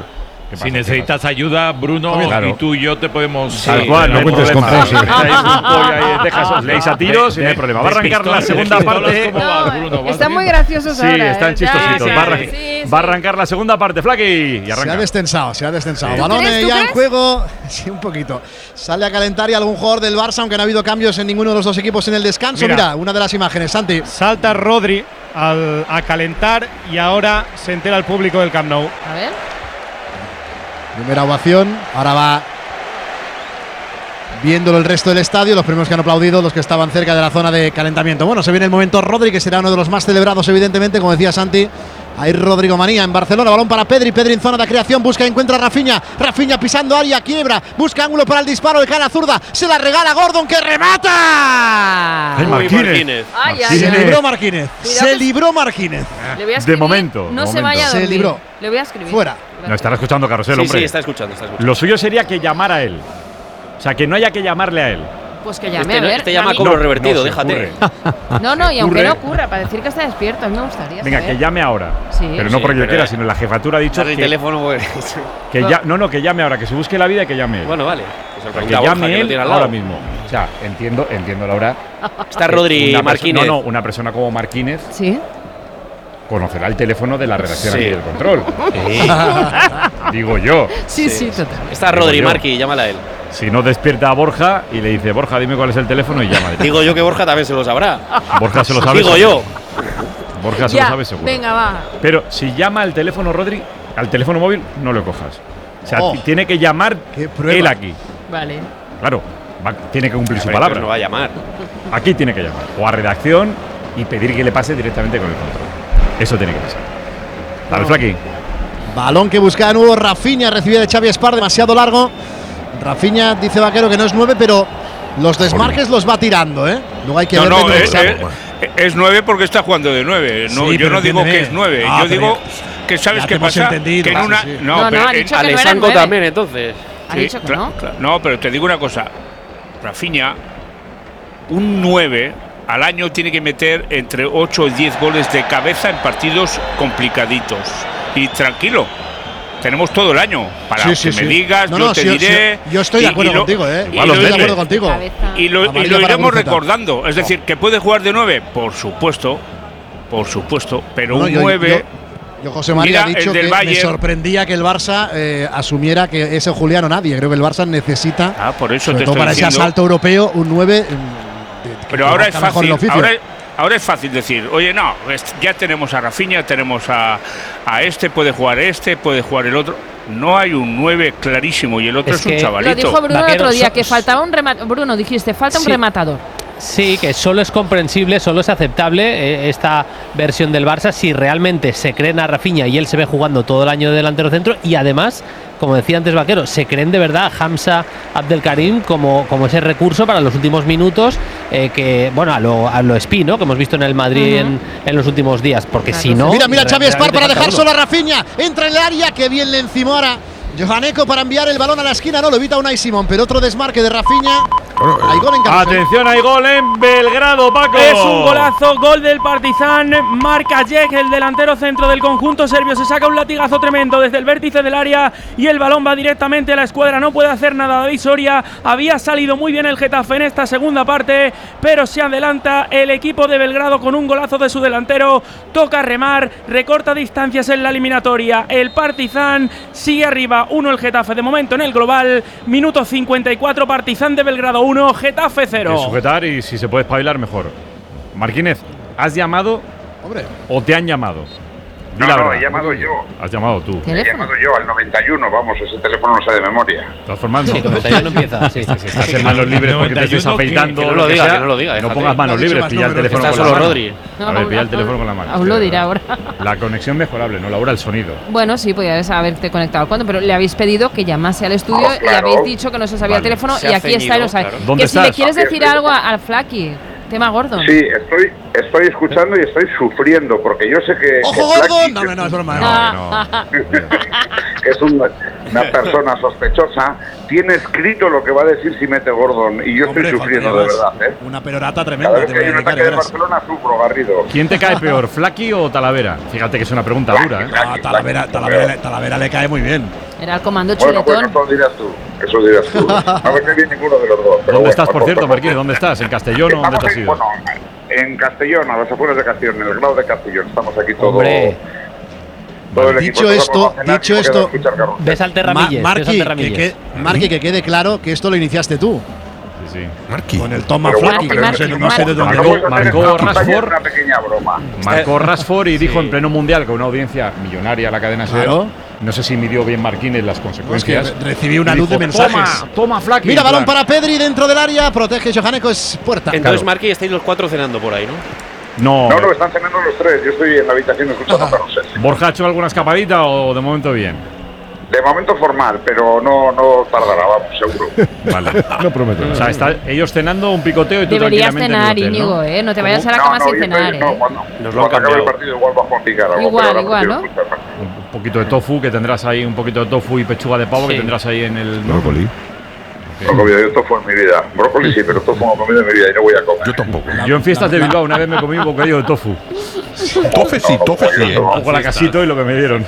Speaker 8: Si necesitas ayuda, Bruno,
Speaker 2: claro.
Speaker 8: y tú y yo te podemos...
Speaker 2: Sí, tal cual, no cuentes con Fonsi. Os leéis, os leéis a tiros y no hay problema. Va a arrancar la segunda parte.
Speaker 10: Están muy graciosos ahora.
Speaker 2: Sí, están chistositos. Va, a
Speaker 10: sí, sí.
Speaker 2: va a arrancar la segunda parte, Flaky. Y arranca.
Speaker 4: Se ha destensado, se ha destensado.
Speaker 2: Sí.
Speaker 4: Balón
Speaker 10: crees,
Speaker 4: ya en
Speaker 10: crees?
Speaker 4: juego. Sí, un poquito. Sale a calentar y algún jugador del Barça, aunque no ha habido cambios en ninguno de los dos equipos en el descanso. Mira,
Speaker 9: Mira
Speaker 4: una de las imágenes, Santi.
Speaker 9: Salta Rodri al, a calentar y ahora se entera el público del Camp Nou.
Speaker 10: A ver.
Speaker 4: Primera ovación. Ahora va viéndolo el resto del estadio. Los primeros que han aplaudido, los que estaban cerca de la zona de calentamiento. Bueno, se viene el momento Rodri, que será uno de los más celebrados, evidentemente, como decía Santi. Ahí Rodrigo Manía en Barcelona, balón para Pedri, Pedri en zona de creación, busca y encuentra a Rafinha, Rafinha pisando área, quiebra, busca ángulo para el disparo de cara zurda, se la regala Gordon que remata.
Speaker 2: Ay, Marquínez.
Speaker 10: Ay,
Speaker 4: Se
Speaker 10: ay, ay.
Speaker 4: libró Marquínez,
Speaker 10: Cuidado
Speaker 4: se
Speaker 10: que-
Speaker 4: libró Marquínez.
Speaker 10: Le voy a
Speaker 2: De
Speaker 10: escribir,
Speaker 2: momento,
Speaker 10: No
Speaker 2: de
Speaker 10: se
Speaker 2: momento.
Speaker 10: vaya a
Speaker 4: Se
Speaker 10: dormir.
Speaker 4: libró.
Speaker 10: Le voy a escribir.
Speaker 4: Fuera.
Speaker 2: No, estará escuchando Carrusel,
Speaker 7: Sí,
Speaker 2: hombre.
Speaker 7: sí, está escuchando, está escuchando.
Speaker 2: Lo suyo sería que llamara a él. O sea, que no haya que llamarle a él.
Speaker 10: Pues que llame,
Speaker 7: Este,
Speaker 10: a
Speaker 7: no-
Speaker 10: ver.
Speaker 7: este llama a
Speaker 10: a mí-
Speaker 7: cobro
Speaker 2: No,
Speaker 7: revertido,
Speaker 2: no se
Speaker 7: déjate.
Speaker 2: ocurre.
Speaker 10: No, no, y aunque
Speaker 2: ocurre.
Speaker 10: no ocurra, para decir que está despierto, a mí me gustaría
Speaker 2: Venga,
Speaker 10: saber.
Speaker 2: que llame ahora.
Speaker 10: Sí.
Speaker 2: Pero no
Speaker 7: Sí,
Speaker 2: porque yo
Speaker 7: pero-
Speaker 2: quiera, sino la jefatura ha dicho
Speaker 7: Dale el
Speaker 2: que,
Speaker 7: teléfono, pues.
Speaker 2: que ya, no, no, que llame ahora, que se busque la vida y que llame él.
Speaker 7: Bueno, vale. Que se lo
Speaker 2: O sea, que
Speaker 7: pregunta a Borja,
Speaker 2: llame
Speaker 7: que lo
Speaker 2: él
Speaker 7: tiene al lado.
Speaker 2: ahora mismo. O sea, entiendo, entiendo Laura.
Speaker 7: Está
Speaker 2: que
Speaker 7: Rodri
Speaker 2: una perso-
Speaker 7: Marquínez.
Speaker 2: No, no, una persona como Marquínez
Speaker 10: Sí.
Speaker 2: conocerá el teléfono de la redacción
Speaker 7: Sí.
Speaker 2: aquí del control.
Speaker 7: Sí.
Speaker 2: Digo yo.
Speaker 10: Sí, sí, total.
Speaker 7: Está
Speaker 2: Digo
Speaker 7: Rodri
Speaker 2: yo.
Speaker 7: Marqui, llámala a él.
Speaker 2: Si no, despierta a Borja y le dice, Borja, dime cuál es el teléfono y llama.
Speaker 7: Digo yo que Borja también se lo sabrá.
Speaker 2: Borja se lo sabe.
Speaker 7: Digo
Speaker 2: seguro.
Speaker 7: yo.
Speaker 2: Borja se
Speaker 10: Ya,
Speaker 2: lo sabe seguro.
Speaker 10: venga, va.
Speaker 2: Pero si llama al teléfono Rodri, al teléfono móvil, no lo cojas. O sea,
Speaker 4: Oh.
Speaker 2: t- tiene que llamar
Speaker 4: Qué prueba.
Speaker 2: él aquí.
Speaker 10: Vale.
Speaker 2: Claro, va- tiene que cumplir su
Speaker 7: Pero
Speaker 2: palabra.
Speaker 7: no va a llamar.
Speaker 2: Aquí tiene que llamar. O a redacción y pedir que le pase directamente con el control. Eso tiene que pasar. Dale, Flaky.
Speaker 4: Balón que busca de nuevo Rafinha, recibe de Xavi Espar, demasiado largo. Rafinha dice Vaquero que no es nueve, pero los desmarques los va tirando, ¿eh? Luego hay que
Speaker 5: No,
Speaker 4: ver
Speaker 5: no,
Speaker 4: dentro del
Speaker 5: es,
Speaker 4: campo.
Speaker 5: es- es nueve porque está jugando de nueve. No,
Speaker 4: Sí,
Speaker 5: yo
Speaker 4: pero
Speaker 5: no digo
Speaker 4: entiéndeme.
Speaker 5: que es nueve.
Speaker 4: Ah,
Speaker 5: yo
Speaker 4: pero
Speaker 5: digo
Speaker 4: ya-
Speaker 5: que sabes
Speaker 4: ya
Speaker 5: qué
Speaker 4: te hemos
Speaker 5: pasa.
Speaker 4: entendido,
Speaker 5: Que en
Speaker 4: sí,
Speaker 5: una,
Speaker 4: sí.
Speaker 5: No,
Speaker 10: No, no,
Speaker 5: pero
Speaker 10: ha
Speaker 5: en-
Speaker 10: dicho que no era
Speaker 7: Alexandro
Speaker 10: nueve.
Speaker 7: también, entonces.
Speaker 10: Ha
Speaker 5: Sí,
Speaker 10: dicho que
Speaker 5: cla-
Speaker 10: no.
Speaker 5: cla- no, pero te digo una cosa. Rafinha, un nueve al año tiene que meter entre ocho y diez goles de cabeza en partidos complicaditos. Y tranquilo, tenemos todo el año para
Speaker 4: Sí,
Speaker 5: que
Speaker 4: sí,
Speaker 5: me
Speaker 4: sí.
Speaker 5: digas,
Speaker 4: No,
Speaker 5: yo
Speaker 4: no,
Speaker 5: te
Speaker 4: sí,
Speaker 5: diré.
Speaker 4: sí, yo estoy de
Speaker 5: y-
Speaker 4: acuerdo
Speaker 5: y lo-
Speaker 4: contigo, ¿eh?
Speaker 5: y
Speaker 4: Igual
Speaker 5: lo-
Speaker 4: estoy de
Speaker 5: y-
Speaker 4: acuerdo contigo.
Speaker 10: Cabeza.
Speaker 5: Y lo, y
Speaker 4: Amarilla
Speaker 5: lo
Speaker 4: para
Speaker 5: iremos
Speaker 4: Guruceta.
Speaker 5: recordando. Es decir, que puede jugar de nueve, por supuesto, por supuesto, pero
Speaker 4: No,
Speaker 5: un
Speaker 4: yo-
Speaker 5: nueve.
Speaker 4: yo- Yo, José María,
Speaker 5: Mira,
Speaker 4: ha dicho
Speaker 5: el del
Speaker 4: que me
Speaker 5: Bayern.
Speaker 4: sorprendía que el Barça eh, asumiera que ese Juliano nadie. Creo que el Barça necesita,
Speaker 5: Ah, por eso
Speaker 4: sobre
Speaker 5: te
Speaker 4: todo
Speaker 5: estoy
Speaker 4: para ese
Speaker 5: diciendo.
Speaker 4: asalto europeo, un nueve.
Speaker 5: Pero ahora es
Speaker 4: mejor el
Speaker 5: fácil.
Speaker 4: oficio.
Speaker 5: Ahora, ahora es fácil decir, oye, no, es- ya tenemos a Rafinha, tenemos a, a este, puede jugar este, puede jugar el otro. No hay un nueve clarísimo y el otro
Speaker 25: Es
Speaker 5: es, un
Speaker 25: que-
Speaker 5: chavalito.
Speaker 10: Lo dijo Bruno el
Speaker 25: Vaquero,
Speaker 10: otro día,
Speaker 25: so-
Speaker 10: que faltaba un rematador. Bruno, dijiste, falta un
Speaker 25: Sí.
Speaker 10: rematador.
Speaker 25: Sí, que solo es comprensible, solo es aceptable eh, esta versión del Barça si realmente se creen a Rafinha y él se ve jugando todo el año de delantero centro y además, como decía antes Vaquero, se creen de verdad a Hamza Abdelkarim como, como ese recurso para los últimos minutos eh, que, bueno, a lo, a lo Espí, ¿no? Que hemos visto en el Madrid en, en los últimos días, porque si no…
Speaker 4: Mira, mira,
Speaker 25: re-
Speaker 4: Xavi Espar
Speaker 25: realmente
Speaker 4: para
Speaker 25: falta
Speaker 4: dejar
Speaker 25: uno.
Speaker 4: solo a Rafinha. Entra en el área, que bien le encimó ahora Johaneco para enviar el balón a la esquina. No lo evita Unai Simón, pero otro desmarque de Rafinha. Hay gol en Carrusel.
Speaker 2: Atención, hay gol en Belgrado, Paco.
Speaker 3: Es un golazo, gol del Partizan. Marca Jek, el delantero centro del conjunto serbio. Se saca un latigazo tremendo desde el vértice del área y el balón va directamente a la escuadra. No puede hacer nada David Soria. Había salido muy bien el Getafe en esta segunda parte, pero se adelanta el equipo de Belgrado con un golazo de su delantero. Toca remar, recorta distancias en la eliminatoria. El Partizan sigue arriba, uno el Getafe. De momento en el global, minuto cincuenta y cuatro, Partizan de Belgrado uno, Getafe cero.
Speaker 2: Que sujetar y si se puede espabilar, mejor. Marquínez, ¿has llamado
Speaker 4: Hombre.
Speaker 2: o te han llamado? Di
Speaker 16: No,
Speaker 2: la
Speaker 16: no,
Speaker 2: verdad.
Speaker 16: he llamado yo.
Speaker 2: Has llamado tú.
Speaker 16: He llamado yo al noventa y uno, vamos, ese teléfono no sé de memoria.
Speaker 2: De todas formas, no.
Speaker 25: Sí, noventa y uno empieza, sí.
Speaker 2: Si estás en manos libres porque te estés afeitando,
Speaker 7: que no
Speaker 2: lo
Speaker 7: lo
Speaker 2: que
Speaker 7: diga,
Speaker 2: sea,
Speaker 7: que no lo diga, déjate.
Speaker 2: pongas manos
Speaker 7: No ha dicho
Speaker 2: libres,
Speaker 7: más
Speaker 2: pilla el
Speaker 7: números,
Speaker 2: teléfono
Speaker 7: está
Speaker 2: con la
Speaker 7: solo
Speaker 2: mano.
Speaker 7: Rodri.
Speaker 2: A ver, pilla el teléfono con la mano.
Speaker 10: Aún lo dirá ahora.
Speaker 2: La conexión mejorable, no, Laura, el sonido.
Speaker 10: Bueno, sí, podías haberte conectado cuando, pero le habéis pedido que llamase al estudio
Speaker 2: Oh,
Speaker 10: y
Speaker 2: claro.
Speaker 10: habéis dicho que no se sabía
Speaker 2: Vale.
Speaker 10: el teléfono
Speaker 2: Se
Speaker 10: y
Speaker 2: ha
Speaker 10: aquí está y lo
Speaker 2: ceñido,
Speaker 10: sabe.
Speaker 2: claro. ¿Dónde
Speaker 10: Que si le
Speaker 2: estás?
Speaker 10: quieres
Speaker 16: Ah,
Speaker 10: decir
Speaker 16: estoy-
Speaker 10: algo a- al Flaky, tema Gordon.
Speaker 16: Sí, estoy, estoy escuchando y estoy sufriendo porque yo sé que.
Speaker 4: ¡Ojo,
Speaker 16: que
Speaker 4: Gordon!
Speaker 16: Flaky-
Speaker 4: No, no, no, es broma.
Speaker 10: Ah,
Speaker 16: que que es un, una persona sospechosa, tiene escrito lo que va a decir si mete Gordon, y yo
Speaker 4: Hombre,
Speaker 16: estoy sufriendo de verdad, ¿eh?
Speaker 4: Una perorata tremenda.
Speaker 16: Cada vez
Speaker 4: te
Speaker 16: que
Speaker 4: voy
Speaker 16: hay
Speaker 4: a
Speaker 16: un
Speaker 4: dedicar,
Speaker 16: ataque de
Speaker 4: verás.
Speaker 16: Barcelona, sufro, Garrido.
Speaker 2: ¿Quién te cae peor, Flaky o Talavera? Fíjate que es una pregunta dura, ¿eh?
Speaker 4: Ah, Talavera, Talavera, Talavera le cae muy bien.
Speaker 10: Era el comando
Speaker 16: Bueno, pues
Speaker 10: chuletón.
Speaker 16: eso dirás tú, eso dirás tú. No me cae bien ninguno de los dos. pero
Speaker 2: ¿Dónde
Speaker 16: bueno,
Speaker 2: estás, por
Speaker 16: mejor,
Speaker 2: cierto,
Speaker 16: mejor.
Speaker 2: Marquín? ¿Dónde estás? ¿En Castellón o dónde
Speaker 16: Estamos
Speaker 2: te has
Speaker 16: en,
Speaker 2: ido?
Speaker 16: bueno, en Castellón, a las afueras de Castellón, en el grado de Castellón. Estamos aquí todos.
Speaker 25: Hombre.
Speaker 16: Todo el equipo.
Speaker 4: Dicho
Speaker 16: Todos
Speaker 4: esto,
Speaker 16: vamos a cenar
Speaker 4: dicho
Speaker 16: y me quedo a
Speaker 4: esto,
Speaker 16: escuchar Garrote.
Speaker 25: Ves al Terramilles.
Speaker 4: Ma-
Speaker 25: ves al
Speaker 4: Marqui, que,
Speaker 25: Terramilles.
Speaker 4: que, Marqui, que quede claro que esto lo iniciaste tú.
Speaker 2: Sí, sí.
Speaker 17: Marqui.
Speaker 4: Con el Toma
Speaker 16: Pero bueno,
Speaker 4: Flaky, que
Speaker 16: pero
Speaker 4: no sé,
Speaker 16: no-
Speaker 4: no sé de dónde.
Speaker 16: no puedes hacer
Speaker 2: marcó
Speaker 16: esto,
Speaker 2: Rashford.
Speaker 16: vaya una pequeña broma.
Speaker 2: Marcó Rashford y dijo en pleno mundial con una audiencia millonaria la cadena SER.
Speaker 4: Claro.
Speaker 2: No sé si midió bien Marquínez las
Speaker 4: No, es que
Speaker 2: consecuencias.
Speaker 4: recibí una
Speaker 2: Y
Speaker 4: luz de
Speaker 2: dijo,
Speaker 4: mensajes.
Speaker 2: Toma, toma, Flaky.
Speaker 4: Mira,
Speaker 2: en
Speaker 4: balón
Speaker 2: plan,
Speaker 4: para Pedri dentro del área. Protege Johaneko, es puerta.
Speaker 7: Entonces,
Speaker 2: Claro.
Speaker 7: Marqui, estáis los cuatro cenando por ahí, ¿no?
Speaker 2: No,
Speaker 16: No, no, están cenando los tres. Yo estoy en la habitación escuchando a Carlos.
Speaker 2: ¿Borja ha hecho alguna escapadita o de momento bien?
Speaker 16: De momento formal, pero no, no tardará, vamos, seguro.
Speaker 2: Vale.
Speaker 22: No prometo.
Speaker 2: O sea, está ellos cenando un picoteo y tú
Speaker 10: Deberías
Speaker 2: tranquilamente
Speaker 10: cenar,
Speaker 2: en el hotel,
Speaker 10: Íñigo,
Speaker 2: ¿no?
Speaker 10: ¿eh? No te vayas a la
Speaker 16: No,
Speaker 10: cama
Speaker 16: no,
Speaker 10: sin
Speaker 16: yo
Speaker 10: cenar,
Speaker 16: estoy- no,
Speaker 10: ¿eh?
Speaker 16: cuando,
Speaker 7: Nos lo han
Speaker 16: cuando acabe el
Speaker 7: cambiado.
Speaker 16: partido igual bajo a picar algo.
Speaker 10: Igual,
Speaker 16: pero ahora
Speaker 10: igual,
Speaker 16: prefiero
Speaker 10: ¿no?
Speaker 16: escuchar.
Speaker 2: Un poquito de tofu que tendrás ahí, un poquito de tofu y pechuga de pavo
Speaker 25: Sí.
Speaker 2: que tendrás ahí en el.
Speaker 17: Brócoli.
Speaker 16: No he comido yo tofu en mi vida. Brócoli sí, pero tofu no he comido en mi vida y no voy a comer.
Speaker 17: Yo tampoco.
Speaker 2: Yo en fiestas de Bilbao una vez me comí un bocadillo de tofu.
Speaker 17: Tofe sí, tofe sí. ¿eh?
Speaker 2: Un poco la casito y lo que me dieron.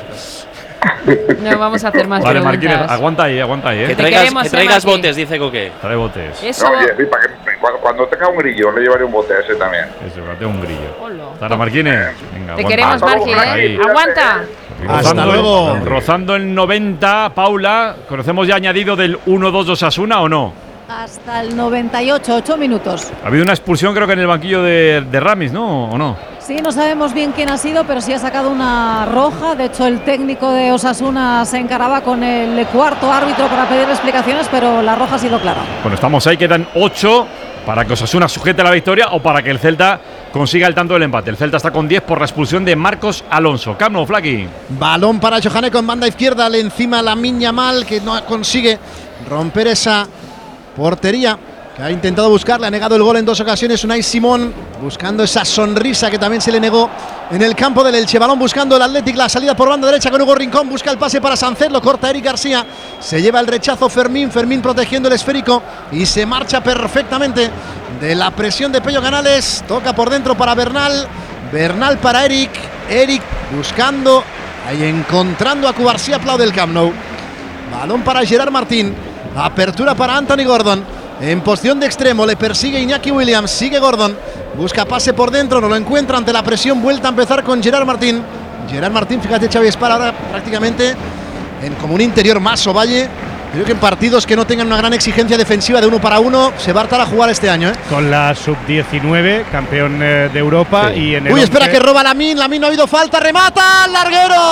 Speaker 10: No vamos a hacer más
Speaker 2: Vale, Marquínez,
Speaker 10: preguntas.
Speaker 2: aguanta ahí, aguanta ahí,
Speaker 7: Que
Speaker 2: ¿eh?
Speaker 7: traigas,
Speaker 10: queremos,
Speaker 7: que
Speaker 10: eh,
Speaker 7: traigas
Speaker 10: Marqui.
Speaker 7: botes, dice Coque.
Speaker 2: Trae botes.
Speaker 10: Eso.
Speaker 16: No, oye, sí, para que, cuando, cuando tenga un grillo le llevaré un bote a ese también.
Speaker 2: Eso, que tengo un grillo.
Speaker 10: Hola.
Speaker 2: Sara Marquínez. Venga,
Speaker 10: Te
Speaker 2: aguanta.
Speaker 10: queremos,
Speaker 16: Hasta
Speaker 10: Marqui,
Speaker 16: luego,
Speaker 10: ¿eh?
Speaker 2: Ahí.
Speaker 10: Aguanta.
Speaker 4: Hasta luego.
Speaker 2: Rozando el noventa, Paula, ¿conocemos ya añadido del uno dos de Osasuna o no?
Speaker 18: Hasta el noventa y ocho, ocho minutos.
Speaker 2: Ha habido una expulsión creo que en el banquillo de, de Ramis, ¿no? ¿O no?
Speaker 18: Sí, no sabemos bien quién ha sido, pero sí ha sacado una roja. De hecho, el técnico de Osasuna se encaraba con el cuarto árbitro para pedir explicaciones, pero la roja ha sido clara.
Speaker 2: Bueno, estamos ahí, quedan ocho para que Osasuna sujete la victoria o para que el Celta consiga el tanto del empate. El Celta está con diez por la expulsión de Marcos Alonso. Camp Nou, Flaky.
Speaker 4: Balón para Johaneko en banda izquierda. Le encima la Miña Mal, que no consigue romper esa portería que ha intentado buscar. Le ha negado el gol en dos ocasiones Unai Simón, buscando esa sonrisa que también se le negó en el campo del Elche. Balón buscando el Athletic, la salida por banda derecha con Hugo Rincón. Busca el pase para Sánchez, lo corta Eric García. Se lleva el rechazo Fermín. Fermín protegiendo el esférico y se marcha perfectamente de la presión de Pello Canales. Toca por dentro para Bernal. Bernal para Eric. Eric buscando, ahí encontrando a Cubarsí. Aplaude el Camp Nou. Balón para Gerard Martín. Apertura para Anthony Gordon. En posición de extremo le persigue Iñaki Williams. Sigue Gordon. Busca pase por dentro. No lo encuentra ante la presión. Vuelta a empezar con Gerard Martín. Gerard Martín, fíjate, Xavi Espar ahora prácticamente en como un interior más Ovalle. Creo que en partidos que no tengan una gran exigencia defensiva de uno para uno se va a hartar a jugar este año, ¿eh?
Speaker 9: Con la sub diecinueve, campeón eh, de Europa.
Speaker 2: Sí.
Speaker 9: Y en el
Speaker 4: Uy, espera
Speaker 9: once
Speaker 4: que roba Lamine. Lamine no ha habido falta. Remata al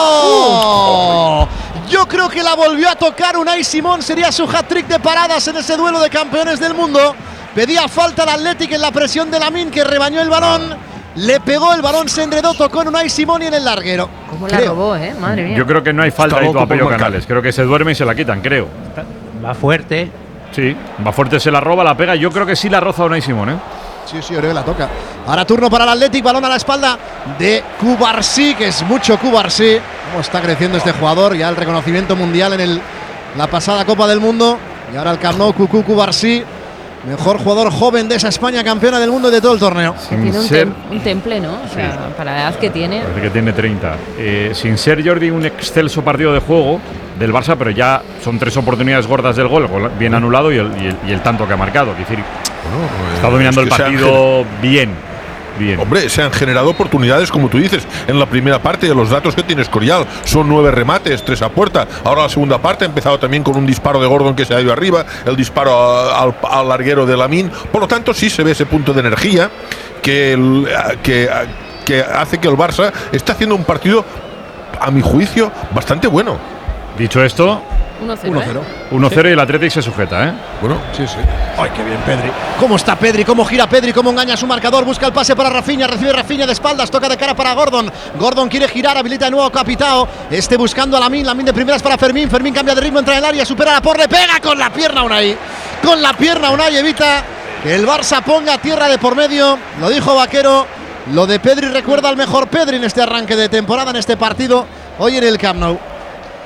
Speaker 4: larguero. Yo creo que la volvió a tocar Unai Simón. Sería su hat-trick de paradas en ese duelo de campeones del mundo. Pedía falta al Athletic en la presión de Lamine, que rebañó el balón. Le pegó el balón, se enredó, tocó en Unai Simón y en el larguero.
Speaker 10: ¿Cómo la
Speaker 4: Creo.
Speaker 10: robó, eh? Madre mía.
Speaker 2: Yo creo que no hay falta
Speaker 17: Está
Speaker 2: ahí
Speaker 17: loco
Speaker 2: a
Speaker 17: por
Speaker 2: Pello
Speaker 17: marcar.
Speaker 2: Canales. Creo que se duerme y se la quitan, creo.
Speaker 25: Va fuerte.
Speaker 2: Sí, va fuerte, se la roba, la pega. Yo creo que sí la roza Unai Simón, ¿eh?
Speaker 4: Sí, sí, creo que la toca. Ahora turno para el Athletic, balón a la espalda de Cubarsí, que es mucho Cubarsí. Cómo está creciendo este jugador, ya el reconocimiento mundial en el, la pasada Copa del Mundo. Y ahora el Camp Nou, Cucú Cubarsí, mejor jugador joven de esa España, campeona del mundo y de todo el torneo.
Speaker 10: Tiene un,
Speaker 2: ser-
Speaker 10: tem- un temple, ¿no? O sea, para la edad que tiene.
Speaker 2: Parece que tiene treinta. Eh, sin ser Jordi un excelso partido de juego del Barça, pero ya son tres oportunidades gordas del gol, gol bien anulado y el, y el, y el tanto que ha marcado. Es decir,
Speaker 17: Bueno,
Speaker 2: está
Speaker 17: eh,
Speaker 2: dominando
Speaker 17: es
Speaker 2: el
Speaker 17: que se han
Speaker 2: partido bien. Bien.
Speaker 17: Hombre, se han generado oportunidades, como tú dices, en la primera parte. De los datos que tiene Escorial son nueve remates, tres a puerta. Ahora la segunda parte ha empezado también con un disparo de Gordon que se ha ido arriba, el disparo a- al, al larguero de Lamine. Por lo tanto, sí se ve ese punto de energía que, el- que, que hace que el Barça esté haciendo un partido, a mi juicio, bastante bueno.
Speaker 2: Dicho esto,
Speaker 10: uno cero.
Speaker 4: uno cero.
Speaker 2: uno cero y el Athletic se sujeta, ¿eh?
Speaker 17: Bueno,
Speaker 4: sí, sí. Ay, qué bien, Pedri. ¿Cómo está Pedri? ¿Cómo gira Pedri? ¿Cómo engaña a su marcador? Busca el pase para Rafinha. Recibe Rafinha de espaldas. Toca de cara para Gordon. Gordon quiere girar. Habilita de nuevo a Capitao. Este buscando a Lamine. Lamine de primeras para Fermín. Fermín cambia de ritmo, entra en el área. Supera la por. Le pega con la pierna Unai. Con la pierna Unai evita que el Barça ponga tierra de por medio. Lo dijo Vaquero. Lo de Pedri recuerda al mejor Pedri en este arranque de temporada, en este partido. Hoy en el Camp Nou.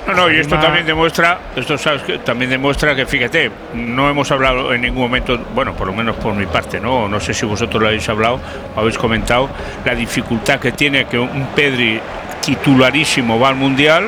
Speaker 5: No, no, y esto también demuestra, esto sabes que también demuestra que, fíjate, no hemos hablado en ningún momento, bueno, por lo menos por mi parte, no, no sé si vosotros lo habéis hablado, habéis comentado la dificultad que tiene que un Pedri titularísimo va al Mundial,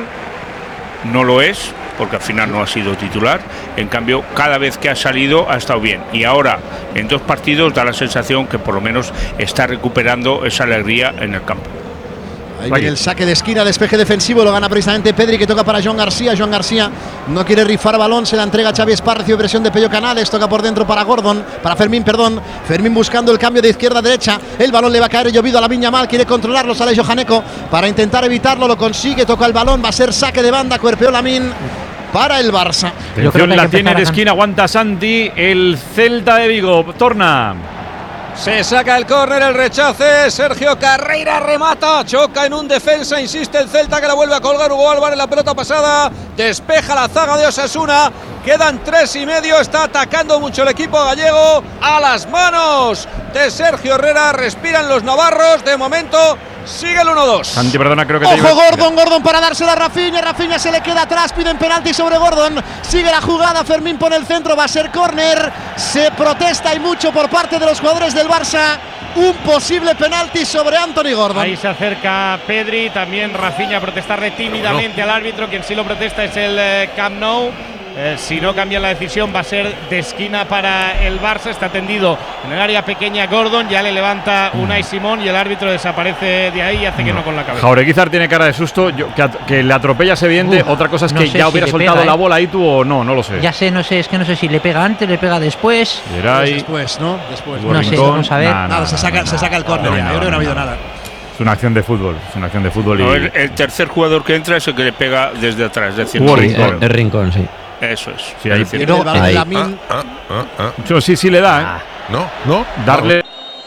Speaker 5: no lo es, porque al final no ha sido titular. En cambio, cada vez que ha salido ha estado bien, y ahora en dos partidos da la sensación que por lo menos está recuperando esa alegría en el campo.
Speaker 4: Ahí viene el saque de esquina, despeje defensivo, lo gana precisamente Pedri, que toca para Joan García. Joan García no quiere rifar balón, se la entrega a Xavi Espar, recibe presión de Pello Canales, toca por dentro para Gordon, para Fermín, perdón. Fermín buscando el cambio de izquierda a derecha, el balón le va a caer llovido a Lamine Yamal, quiere controlarlo, sale Johaneco para intentar evitarlo, lo consigue, toca el balón, va a ser saque de banda, cuerpeó Lamine para el Barça.
Speaker 2: Atención, la tiene de esquina, aguanta Santi, el Celta de Vigo, torna.
Speaker 1: Se saca el córner, el rechace, Sergio Carreira remata, choca en un defensa, insiste el Celta que la vuelve a colgar Hugo Álvarez, la pelota pasada, despeja la zaga de Osasuna, quedan tres y medio, está atacando mucho el equipo gallego, a las manos de Sergio Herrera, respiran los navarros, de momento sigue el uno dos.
Speaker 2: Santi, perdona, creo que
Speaker 4: Ojo,
Speaker 2: te iba...
Speaker 4: Gordon, Gordon para dársela a Rafinha, Rafinha se le queda atrás, piden penalti sobre Gordon, sigue la jugada, Fermín pone el centro, va a ser córner, se protesta y mucho por parte de los jugadores del Barça, un posible penalti sobre Anthony Gordon.
Speaker 9: Ahí se acerca Pedri, también Rafinha a protestarle tímidamente no. al árbitro, quien sí lo protesta es el eh, Camp Nou. Eh, si no cambia la decisión va a ser de esquina para el Barça, está tendido en el área pequeña Gordon, ya le levanta Unai Simón y el árbitro desaparece de ahí y hace no. que no con la cabeza.
Speaker 2: Jaureguizar tiene cara de susto, yo, que, que le atropella es evidente, uh, otra cosa es
Speaker 15: no
Speaker 2: que ya
Speaker 15: si
Speaker 2: hubiera soltado
Speaker 15: pega,
Speaker 2: la
Speaker 15: ¿eh?
Speaker 2: bola ahí tú o no, no lo sé.
Speaker 15: Ya sé, no sé, es que no sé si le pega antes, le pega después.
Speaker 4: Pues después, ¿no? Después.
Speaker 15: No sé, vamos a ver.
Speaker 4: Nah, nada, se saca, nah, se saca el córner no, ya, no, yo creo que no ha habido nada.
Speaker 2: Es una acción de fútbol, es una acción de fútbol.
Speaker 5: No,
Speaker 2: y...
Speaker 5: el, el tercer jugador que entra es el que le pega desde atrás, es decir,
Speaker 6: sí, Rincón. El Rincón, sí.
Speaker 5: Eso es.
Speaker 2: Sí, ahí
Speaker 5: es
Speaker 4: luego, ahí.
Speaker 17: Ah, ah, ah, ah.
Speaker 2: Yo, sí, sí le da, ¿eh?
Speaker 17: No, no.
Speaker 2: Darle.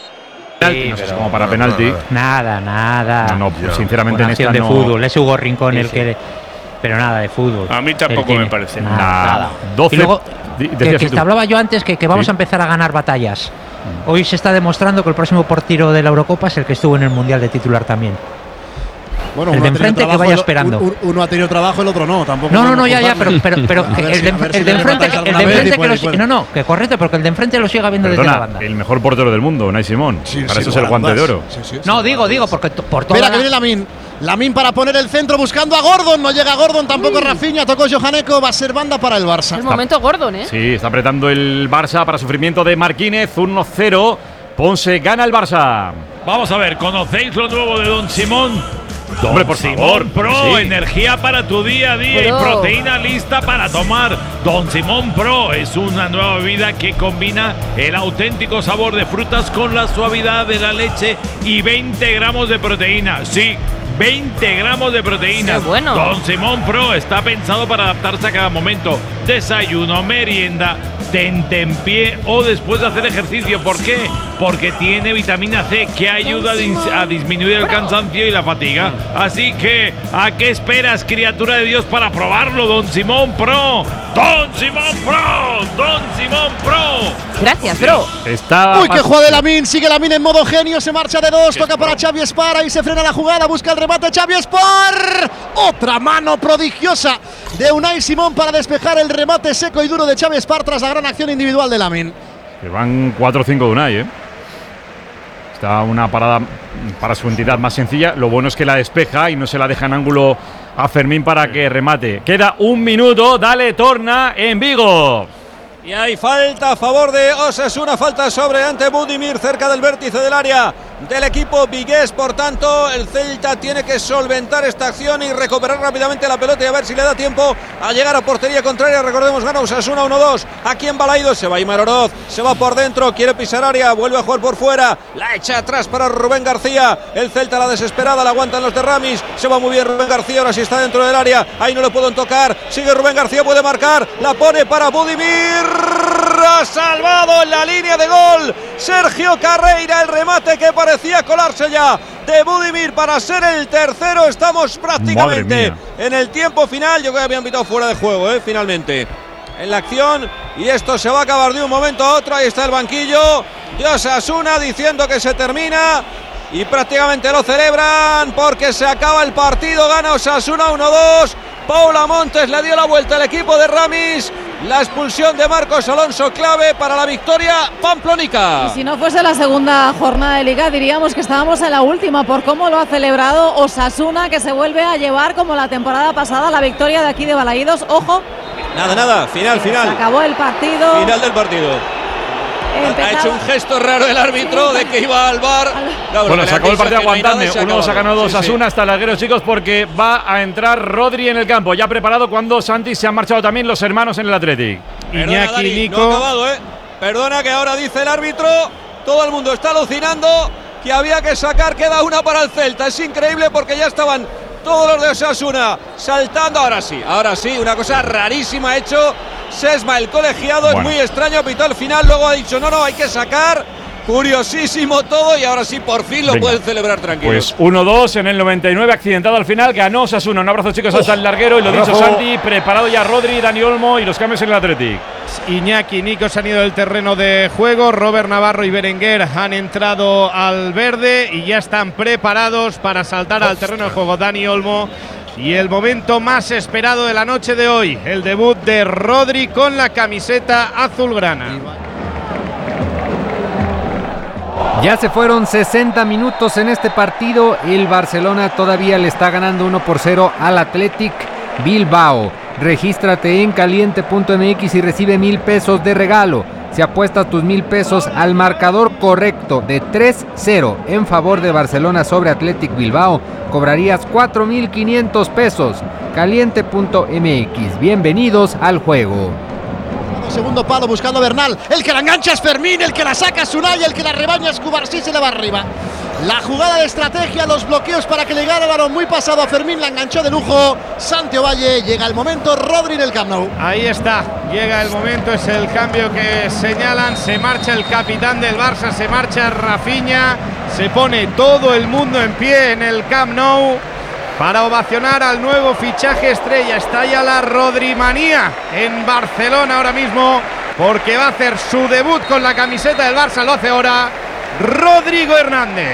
Speaker 15: Sí,
Speaker 2: no sé, como para penalti.
Speaker 15: Nada, nada.
Speaker 2: No, no, pues, sinceramente en esta
Speaker 15: de
Speaker 2: no...
Speaker 15: fútbol, es Hugo Rincón
Speaker 2: sí,
Speaker 15: el
Speaker 2: sí.
Speaker 15: que. Pero nada de fútbol.
Speaker 5: A mí tampoco me parece.
Speaker 15: Nada.
Speaker 2: Nada.
Speaker 15: nada.
Speaker 2: doce.
Speaker 15: Y luego,
Speaker 2: de,
Speaker 15: que, que te hablaba yo antes que, que vamos sí. a empezar a ganar batallas. Hoy se está demostrando que el próximo portero de la Eurocopa es el que estuvo en el Mundial de titular también.
Speaker 4: Bueno,
Speaker 15: el de enfrente que vaya esperando.
Speaker 4: Uno, uno ha tenido trabajo, el otro no, tampoco.
Speaker 15: No, no, no, ya, ya, pero, pero, pero el, de, el de enfrente, el de enfrente que lo, no, no, que correcto, porque el de enfrente lo siga viendo
Speaker 2: Perdona,
Speaker 15: desde la banda.
Speaker 2: El mejor portero del mundo, Unai Simón. Sí, Para sí, eso es el guante de oro.
Speaker 15: Sí, sí, sí, no, digo, digo, porque por toda
Speaker 4: Mira
Speaker 15: la...
Speaker 4: que viene Lamine. Lamine para poner el centro buscando a Gordon. No llega Gordon, tampoco Uy. Rafinha. Tocó Johaneco. Va a ser banda para el Barça.
Speaker 10: El momento Gordon, ¿eh?
Speaker 2: Sí, está apretando el Barça para sufrimiento de Marquínez. uno cero. Ponce gana el Barça.
Speaker 8: Vamos a ver, ¿conocéis lo nuevo de Don Simón? Don
Speaker 2: Hombre, por
Speaker 8: Simón
Speaker 2: favor.
Speaker 8: Pro,
Speaker 2: Sí.
Speaker 8: energía para tu día a día
Speaker 10: Pro.
Speaker 8: y proteína lista para tomar. Don Simón Pro es una nueva bebida que combina el auténtico sabor de frutas con la suavidad de la leche y veinte gramos de proteína. Sí, veinte gramos de proteína.
Speaker 10: Qué bueno.
Speaker 8: Don Simón Pro está pensado para adaptarse a cada momento. Desayuno, merienda, tentempié o después de hacer ejercicio. ¿Por qué? Porque tiene vitamina C que ayuda a, dis- a disminuir el cansancio y la fatiga. Así que, ¿a qué esperas, criatura de Dios, para probarlo, Don Simón Pro? Don Simón Pro, Don Simón Pro.
Speaker 10: Gracias, bro.
Speaker 2: Está
Speaker 4: Uy, qué jugada de Lamine. Sigue Lamine en modo genio. Se marcha de dos. Toca para Xavi Espar. Ahí se frena la jugada. Busca el remate Xavi Espar. Otra mano prodigiosa de Unai Simón para despejar el remate seco y duro de Xavi Espar tras la gran acción individual de Lamine.
Speaker 2: Que van cuatro cinco de Unai, ¿eh? Está una parada para su entidad más sencilla. Lo bueno es que la despeja y no se la deja en ángulo a Fermín para que remate. Queda un minuto. Dale, torna en Vigo.
Speaker 1: Y hay falta a favor de Osasuna, falta sobre ante Budimir cerca del vértice del área del equipo vigués. Por tanto, el Celta tiene que solventar esta acción y recuperar rápidamente la pelota y a ver si le da tiempo a llegar a portería contraria. Recordemos, gana Osasuna uno dos. Aquí en Balaidos se va Aimar Oroz, se va por dentro, quiere pisar área, vuelve a jugar por fuera, la echa atrás para Rubén García. El Celta la desesperada, la aguantan los de Ramis, se va muy bien Rubén García, ahora sí está dentro del área, ahí no le pueden tocar, sigue Rubén García, puede marcar, la pone para Budimir. Ha salvado en la línea de gol Sergio Carreira, el remate que parecía colarse ya de Budimir para ser el tercero. Estamos prácticamente en el tiempo final. Yo creo que habían pitado fuera de juego, ¿eh? Finalmente en la acción, y esto se va a acabar de un momento a otro. Ahí está el banquillo de Osasuna diciendo que se termina y prácticamente lo celebran porque se acaba el partido. Gana Osasuna uno dos. Paula Montes le dio la vuelta al equipo de Ramis. La expulsión de Marcos Alonso, clave para la victoria pamplónica.
Speaker 18: Y si no fuese la segunda jornada de Liga, diríamos que estábamos en la última por cómo lo ha celebrado Osasuna, que se vuelve a llevar como la temporada pasada la victoria de aquí de Balaídos. Ojo.
Speaker 1: Nada, nada, final, final.
Speaker 18: Se acabó el partido.
Speaker 1: Final del partido. Empezaba. Ha hecho un gesto raro el árbitro sí. de que iba al bar.
Speaker 2: No, bueno, se acabó el partido, aguantadme. Uno se ha ganado dos Osasuna, sí, sí. hasta el larguero, chicos, porque va a entrar Rodri en el campo. Ya preparado cuando Santi se han marchado también los hermanos en el Athletic.
Speaker 1: Iñaki, Dani, Nico. No ha acabado, ¿eh? Perdona que ahora dice el árbitro. Todo el mundo está alucinando que había que sacar, queda una para el Celta. Es increíble porque ya estaban todos los de Osasuna saltando. Ahora sí, ahora sí, una cosa rarísima ha hecho Sesma, el colegiado. Bueno. Es muy extraño, pitó al final, luego ha dicho no, no, hay que sacar. Curiosísimo todo y ahora sí por fin lo Venga. pueden celebrar tranquilos.
Speaker 2: Pues uno dos en el noventa y nueve, accidentado al final, ganó Osasuna. Un abrazo, chicos, hasta el larguero. Y lo dicho, Santi, preparado ya Rodri, Dani Olmo y los cambios en el Athletic.
Speaker 11: Iñaki y Nico se han ido del terreno de juego. Robert Navarro y Berenguer han entrado al verde y ya están preparados para saltar Ostras. al terreno de juego. Dani Olmo. Y el momento más esperado de la noche de hoy, el debut de Rodri con la camiseta azulgrana.
Speaker 12: Ya se fueron sesenta minutos en este partido. El Barcelona todavía le está ganando uno por cero al Athletic Bilbao. Regístrate en caliente punto m x y recibe mil pesos de regalo. Si apuestas tus mil pesos al marcador correcto de tres cero en favor de Barcelona sobre Athletic Bilbao, cobrarías cuatro mil quinientos pesos. caliente punto m x. Bienvenidos al juego.
Speaker 4: Segundo palo buscando a Bernal. El que la engancha es Fermín, el que la saca es Unai, el que la rebaña es Cubarsí, se le va arriba. La jugada de estrategia, los bloqueos para que le gane el balón muy pasado a Fermín, la enganchó de lujo Santi Ovalle. Llega el momento, Rodri en el Camp Nou.
Speaker 11: Ahí está, llega el momento, es el cambio que señalan. Se marcha el capitán del Barça, se marcha Rafinha, se pone todo el mundo en pie en el Camp Nou para ovacionar al nuevo fichaje estrella. Está ya la Rodrimanía en Barcelona ahora mismo, porque va a hacer su debut con la camiseta del Barça. Lo hace ahora Rodrigo Hernández.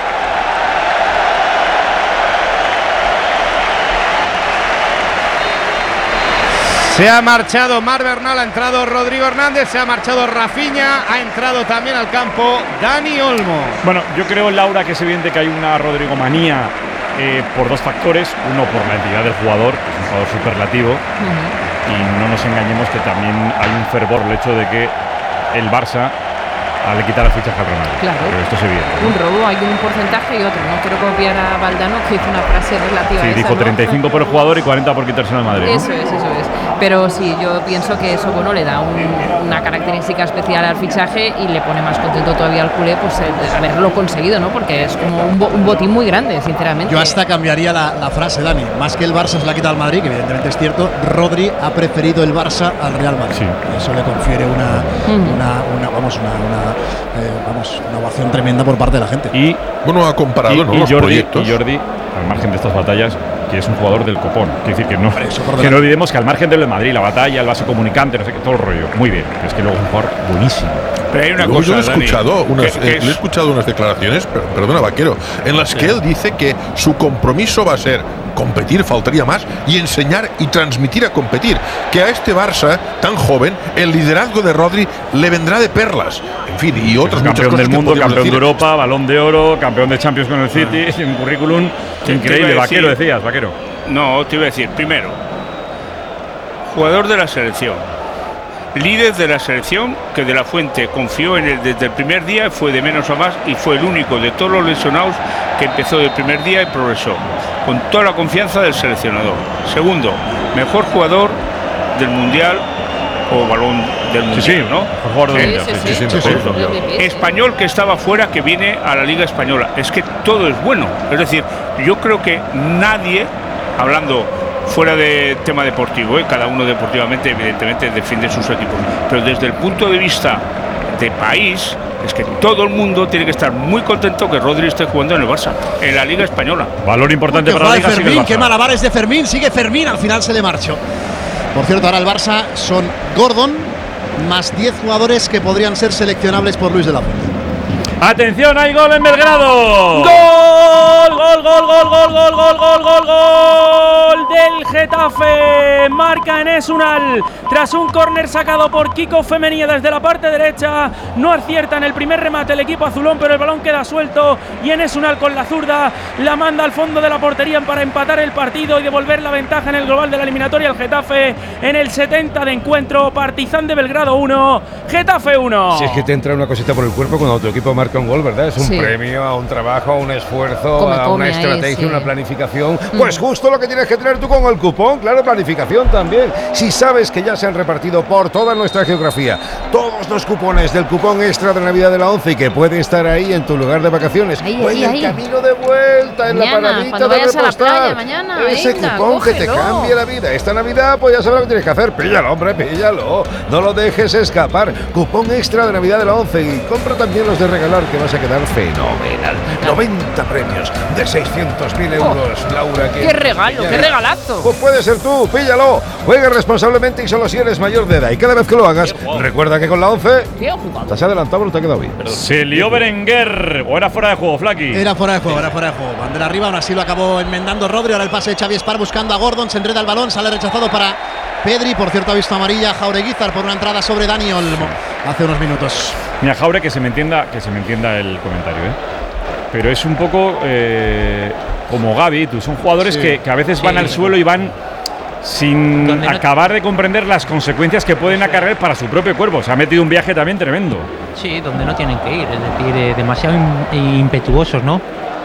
Speaker 11: Se ha marchado Mar Bernal, ha entrado Rodrigo Hernández, se ha marchado Rafinha, ha entrado también al campo Dani Olmo.
Speaker 2: Bueno, yo creo, Laura, que es evidente que hay una Rodrigomanía eh, por dos factores. Uno, por la entidad del jugador, que es un jugador superlativo. Uh-huh. Y no nos engañemos que también hay un fervor el hecho de que el Barça le quitar el fichaje al Ronaldo.
Speaker 10: Claro.
Speaker 2: Pero esto es evidente, ¿no?
Speaker 10: Un robo, hay un porcentaje y otro. No quiero copiar a Valdano, que hizo una frase relativa
Speaker 2: sí,
Speaker 10: a esa,
Speaker 2: dijo treinta y cinco
Speaker 10: ¿no?
Speaker 2: por el jugador y cuarenta por quitarse al Madrid.
Speaker 10: Eso ¿no? es, eso es. Pero sí, yo pienso que eso bueno le da un, una característica especial al fichaje y le pone más contento todavía al culé pues el haberlo conseguido, ¿no? Porque es como un, bo, un botín muy grande, sinceramente.
Speaker 4: Yo hasta cambiaría la, la frase, Dani. Más que el Barça se la quita al Madrid, que evidentemente es cierto, Rodri ha preferido el Barça al Real Madrid. Sí. Eso le confiere una, mm. una, una vamos, una, una eh, vamos, una ovación tremenda por parte de la gente.
Speaker 17: Y bueno, ha comparado
Speaker 2: y,
Speaker 17: ¿no?
Speaker 2: y
Speaker 17: los
Speaker 2: Jordi,
Speaker 17: proyectos.
Speaker 2: Y Jordi, al margen de estas batallas, que es un jugador del copón. Quiere decir que no, que no olvidemos que al margen del Madrid, la batalla, el vaso comunicante, no sé qué, todo el rollo. Muy bien, pero es que luego es un jugador buenísimo.
Speaker 17: Pero hay una cosa, yo le he escuchado, Dani, unas, que, eh, le he escuchado unas declaraciones, pero, perdona, Vaquero, en las que sí. él dice que su compromiso va a ser competir, faltaría más, y enseñar y transmitir a competir. Que a este Barça tan joven, el liderazgo de Rodri le vendrá de perlas. En fin, y otras muchas
Speaker 2: campeón
Speaker 17: cosas
Speaker 2: del mundo, campeón
Speaker 17: decir.
Speaker 2: de Europa, Balón de Oro, campeón de Champions con el City, ah. un currículum increíble. Vaquero, decías, Vaquero.
Speaker 5: No, te iba a decir, primero, jugador de la selección, líder de la selección, que De La Fuente confió en él desde el primer día, fue de menos a más y fue el único de todos los lesionados que empezó del primer día y progresó, con toda la confianza del seleccionador. Segundo, mejor jugador del Mundial o balón del Mundial,
Speaker 2: sí, sí,
Speaker 5: ¿no?
Speaker 2: Mejor del Mundial.
Speaker 5: Sí, sí, sí, sí, sí, sí. Español que estaba fuera, que viene a la Liga Española. Es que todo es bueno. Es decir, yo creo que nadie, hablando fuera de tema deportivo, ¿eh? Cada uno deportivamente evidentemente defiende sus equipos, pero desde el punto de vista de país es que todo el mundo tiene que estar muy contento que Rodri esté jugando en el Barça, en la Liga Española.
Speaker 2: Valor importante para la Liga.
Speaker 4: Fermín, qué malabares de Fermín, sigue Fermín, al final se le marchó. Por cierto, ahora el Barça son Gordon más diez jugadores que podrían ser seleccionables por Luis de la Fuente.
Speaker 2: Atención, hay gol en Belgrado.
Speaker 3: ¡Gol! ¡Gol, gol, gol, gol, gol, gol, gol, gol, gol! Del Getafe. Marca Enes Unal. Tras un córner sacado por Kiko Femenía desde la parte derecha. No acierta en el primer remate el equipo azulón, pero el balón queda suelto. Y Enes Unal con la zurda la manda al fondo de la portería para empatar el partido y devolver la ventaja en el global de la eliminatoria al Getafe en el setenta de encuentro. Partizan de Belgrado uno, Getafe uno.
Speaker 14: Si es que te entra una cosita por el cuerpo cuando tu equipo marca un gol, ¿verdad? Es un
Speaker 10: Sí.
Speaker 14: premio a un trabajo, a un esfuerzo,
Speaker 10: Come,
Speaker 14: a
Speaker 10: come
Speaker 14: una
Speaker 10: ahí,
Speaker 14: estrategia,
Speaker 10: sí.
Speaker 14: una planificación. Pues justo lo que tienes que tener tú con el cupón, claro, planificación también. Si sabes que ya se han repartido por toda nuestra geografía todos los cupones del cupón extra de Navidad de la once y que puede estar ahí en tu lugar de vacaciones
Speaker 10: Ahí,
Speaker 14: o
Speaker 10: ahí,
Speaker 14: en el
Speaker 10: ahí.
Speaker 14: camino de vuelta, en
Speaker 10: Mañana,
Speaker 14: la paradita
Speaker 10: cuando
Speaker 14: de
Speaker 10: vayas a la
Speaker 14: repostar.
Speaker 10: playa mañana,
Speaker 14: Ese
Speaker 10: venga,
Speaker 14: cupón que te
Speaker 10: cógelo.
Speaker 14: cambie la vida. Esta Navidad, pues ya sabes lo que tienes que hacer. Píllalo, hombre, píllalo. No lo dejes escapar. Cupón extra de Navidad de la once y compra también los de regalar que vas a quedar fenomenal. noventa premios de seiscientos mil euros, Laura.
Speaker 10: ¡Qué regalo, qué regalazo!
Speaker 14: Pues puede ser tú, píllalo. Juega responsablemente y solo si eres mayor de edad. Y cada vez que lo hagas, recuerda que con la once te has adelantado, no te ha quedado bien.
Speaker 2: Se lió Berenguer. ¿O era fuera de juego, Flaky?
Speaker 4: Era fuera de juego, era fuera de juego. Bandera arriba, aún así lo acabó enmendando Rodri. Ahora el pase de Xavi Espar buscando a Gordon. Se enreda el balón, sale rechazado para Pedri. Por cierto, ha visto amarilla Jaureguizar por una entrada sobre Dani Olmo hace unos minutos.
Speaker 2: Mira, Jaure, que se me entienda, que se me entienda el comentario, ¿eh? Pero es un poco eh, como Gavi, tú, son jugadores
Speaker 15: Sí.
Speaker 2: que, que a veces van
Speaker 15: Sí.
Speaker 2: al suelo y van sin
Speaker 15: Donde no-
Speaker 2: acabar de comprender las consecuencias que pueden acarrear para su propio cuerpo. Se ha metido un viaje también tremendo.
Speaker 15: Sí, donde no tienen que ir, es decir, eh, demasiado im- impetuosos, ¿no?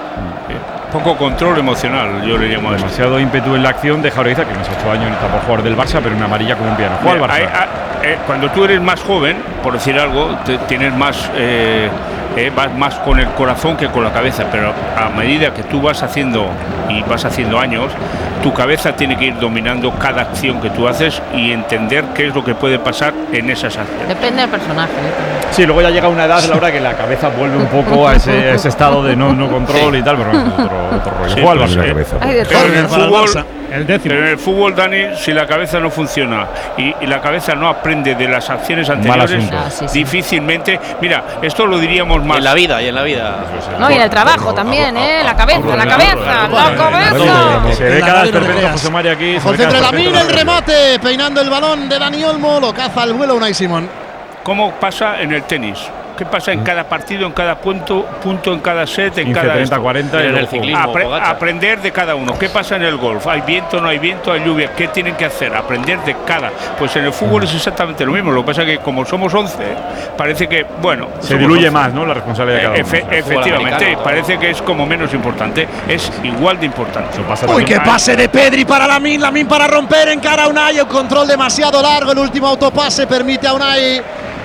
Speaker 5: Poco control emocional, yo le llamo a eso.
Speaker 2: Demasiado ímpetu en la acción de Jaureguizar, que no se ha hecho daño ni tampoco jugador del Barça, pero una amarilla como un piano. Juega al
Speaker 5: Mira,
Speaker 2: Barça.
Speaker 5: hay- hay- eh, cuando tú eres más joven, por decir algo, te- tienes más, eh, eh, vas más con el corazón que con la cabeza, pero a medida que tú vas haciendo y vas haciendo años, tu cabeza tiene que ir dominando cada acción que tú haces y entender qué es lo que puede pasar en esas acciones.
Speaker 10: Depende del personaje. ¿eh?
Speaker 2: Sí, luego ya llega una edad, Laura, que la cabeza vuelve un poco a ese, a ese estado de no, no control y tal, pero no, otro, otro rollo.
Speaker 5: Sí,
Speaker 2: Juega al
Speaker 5: pues,
Speaker 2: Barça.
Speaker 5: eh,
Speaker 10: Ay, de
Speaker 5: pero en el
Speaker 10: todo.
Speaker 5: fútbol,
Speaker 11: El décimo.
Speaker 5: pero en el fútbol, Dani, si la cabeza no funciona y, y la cabeza no aprende de las acciones
Speaker 2: Mal
Speaker 5: anteriores,
Speaker 2: asunto.
Speaker 10: Ah, sí, sí.
Speaker 5: difícilmente. Mira, esto lo diríamos más.
Speaker 7: En la vida, y en la vida.
Speaker 10: No, y en el trabajo también, ¿eh? La cabeza, la cabeza, la cabeza.
Speaker 2: Se ve cada esperpento José María aquí. se
Speaker 4: Al
Speaker 2: ve cada
Speaker 4: centro de la
Speaker 2: esperpento
Speaker 4: mina, el
Speaker 2: Rodri.
Speaker 4: remate, peinando el balón de Dani Olmo, lo caza al vuelo Unai Simón.
Speaker 5: ¿Cómo pasa en el tenis? ¿Qué pasa en cada partido, en cada punto, punto en cada set, en
Speaker 2: quince,
Speaker 5: cada
Speaker 2: treinta,
Speaker 5: esto?
Speaker 2: cuarenta y
Speaker 7: En el
Speaker 2: luego
Speaker 7: ciclismo.
Speaker 5: Apre-
Speaker 7: Pogacar.
Speaker 5: aprender de cada uno. ¿Qué pasa en el golf? ¿Hay viento, no hay viento, hay lluvia? ¿Qué tienen que hacer? Aprender de cada. Pues en el fútbol es exactamente lo mismo. Lo que pasa es que como somos once, parece que, bueno...
Speaker 2: Se
Speaker 5: somos
Speaker 2: diluye
Speaker 5: once.
Speaker 2: más, ¿no? La responsabilidad de cada uno.
Speaker 5: Efe- efectivamente,
Speaker 7: americano.
Speaker 5: parece que es como menos importante. Es igual de importante.
Speaker 2: Eso pasa
Speaker 4: Uy,
Speaker 2: también.
Speaker 4: qué pase de Pedri para Lamin, Lamin para romper en cara a Unai, un control demasiado largo, el último autopase permite a Unai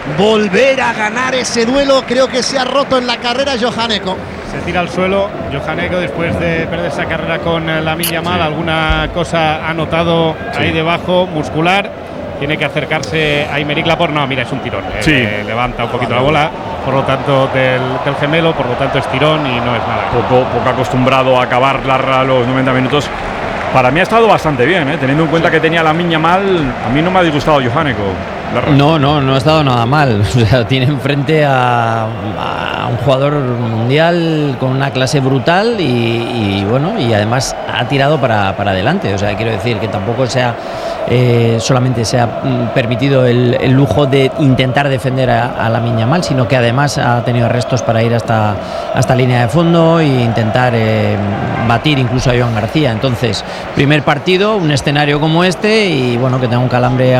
Speaker 4: volver a ganar ese duelo, creo que se ha roto en la carrera Johaneko.
Speaker 11: Se tira al suelo Johaneko después de perder esa carrera con eh, Lamine Yamal. Alguna cosa ha notado ahí debajo, muscular. Tiene que acercarse a Aymeric Laporte. No, mira, es un tirón. eh,
Speaker 2: Sí.
Speaker 11: eh, levanta un poquito la bola, por lo tanto, del, del gemelo, por lo tanto es tirón y no es nada.
Speaker 2: Poco, poco acostumbrado a acabar la, los noventa minutos. Para mí ha estado bastante bien, ¿eh? Teniendo en cuenta que tenía la miña mal, a mí no me ha disgustado Johaneko.
Speaker 6: No, no, no ha estado nada mal. O sea, tiene enfrente a, a un jugador mundial con una clase brutal y, y, bueno, y además ha tirado para, para adelante. O sea, quiero decir que tampoco se ha, eh, solamente se ha mm, permitido el, el lujo de intentar defender a, a Lamine Yamal, sino que además ha tenido restos para ir hasta, hasta línea de fondo e intentar eh, batir incluso a Joan García. Entonces, primer partido, un escenario como este y bueno, que tenga un calambre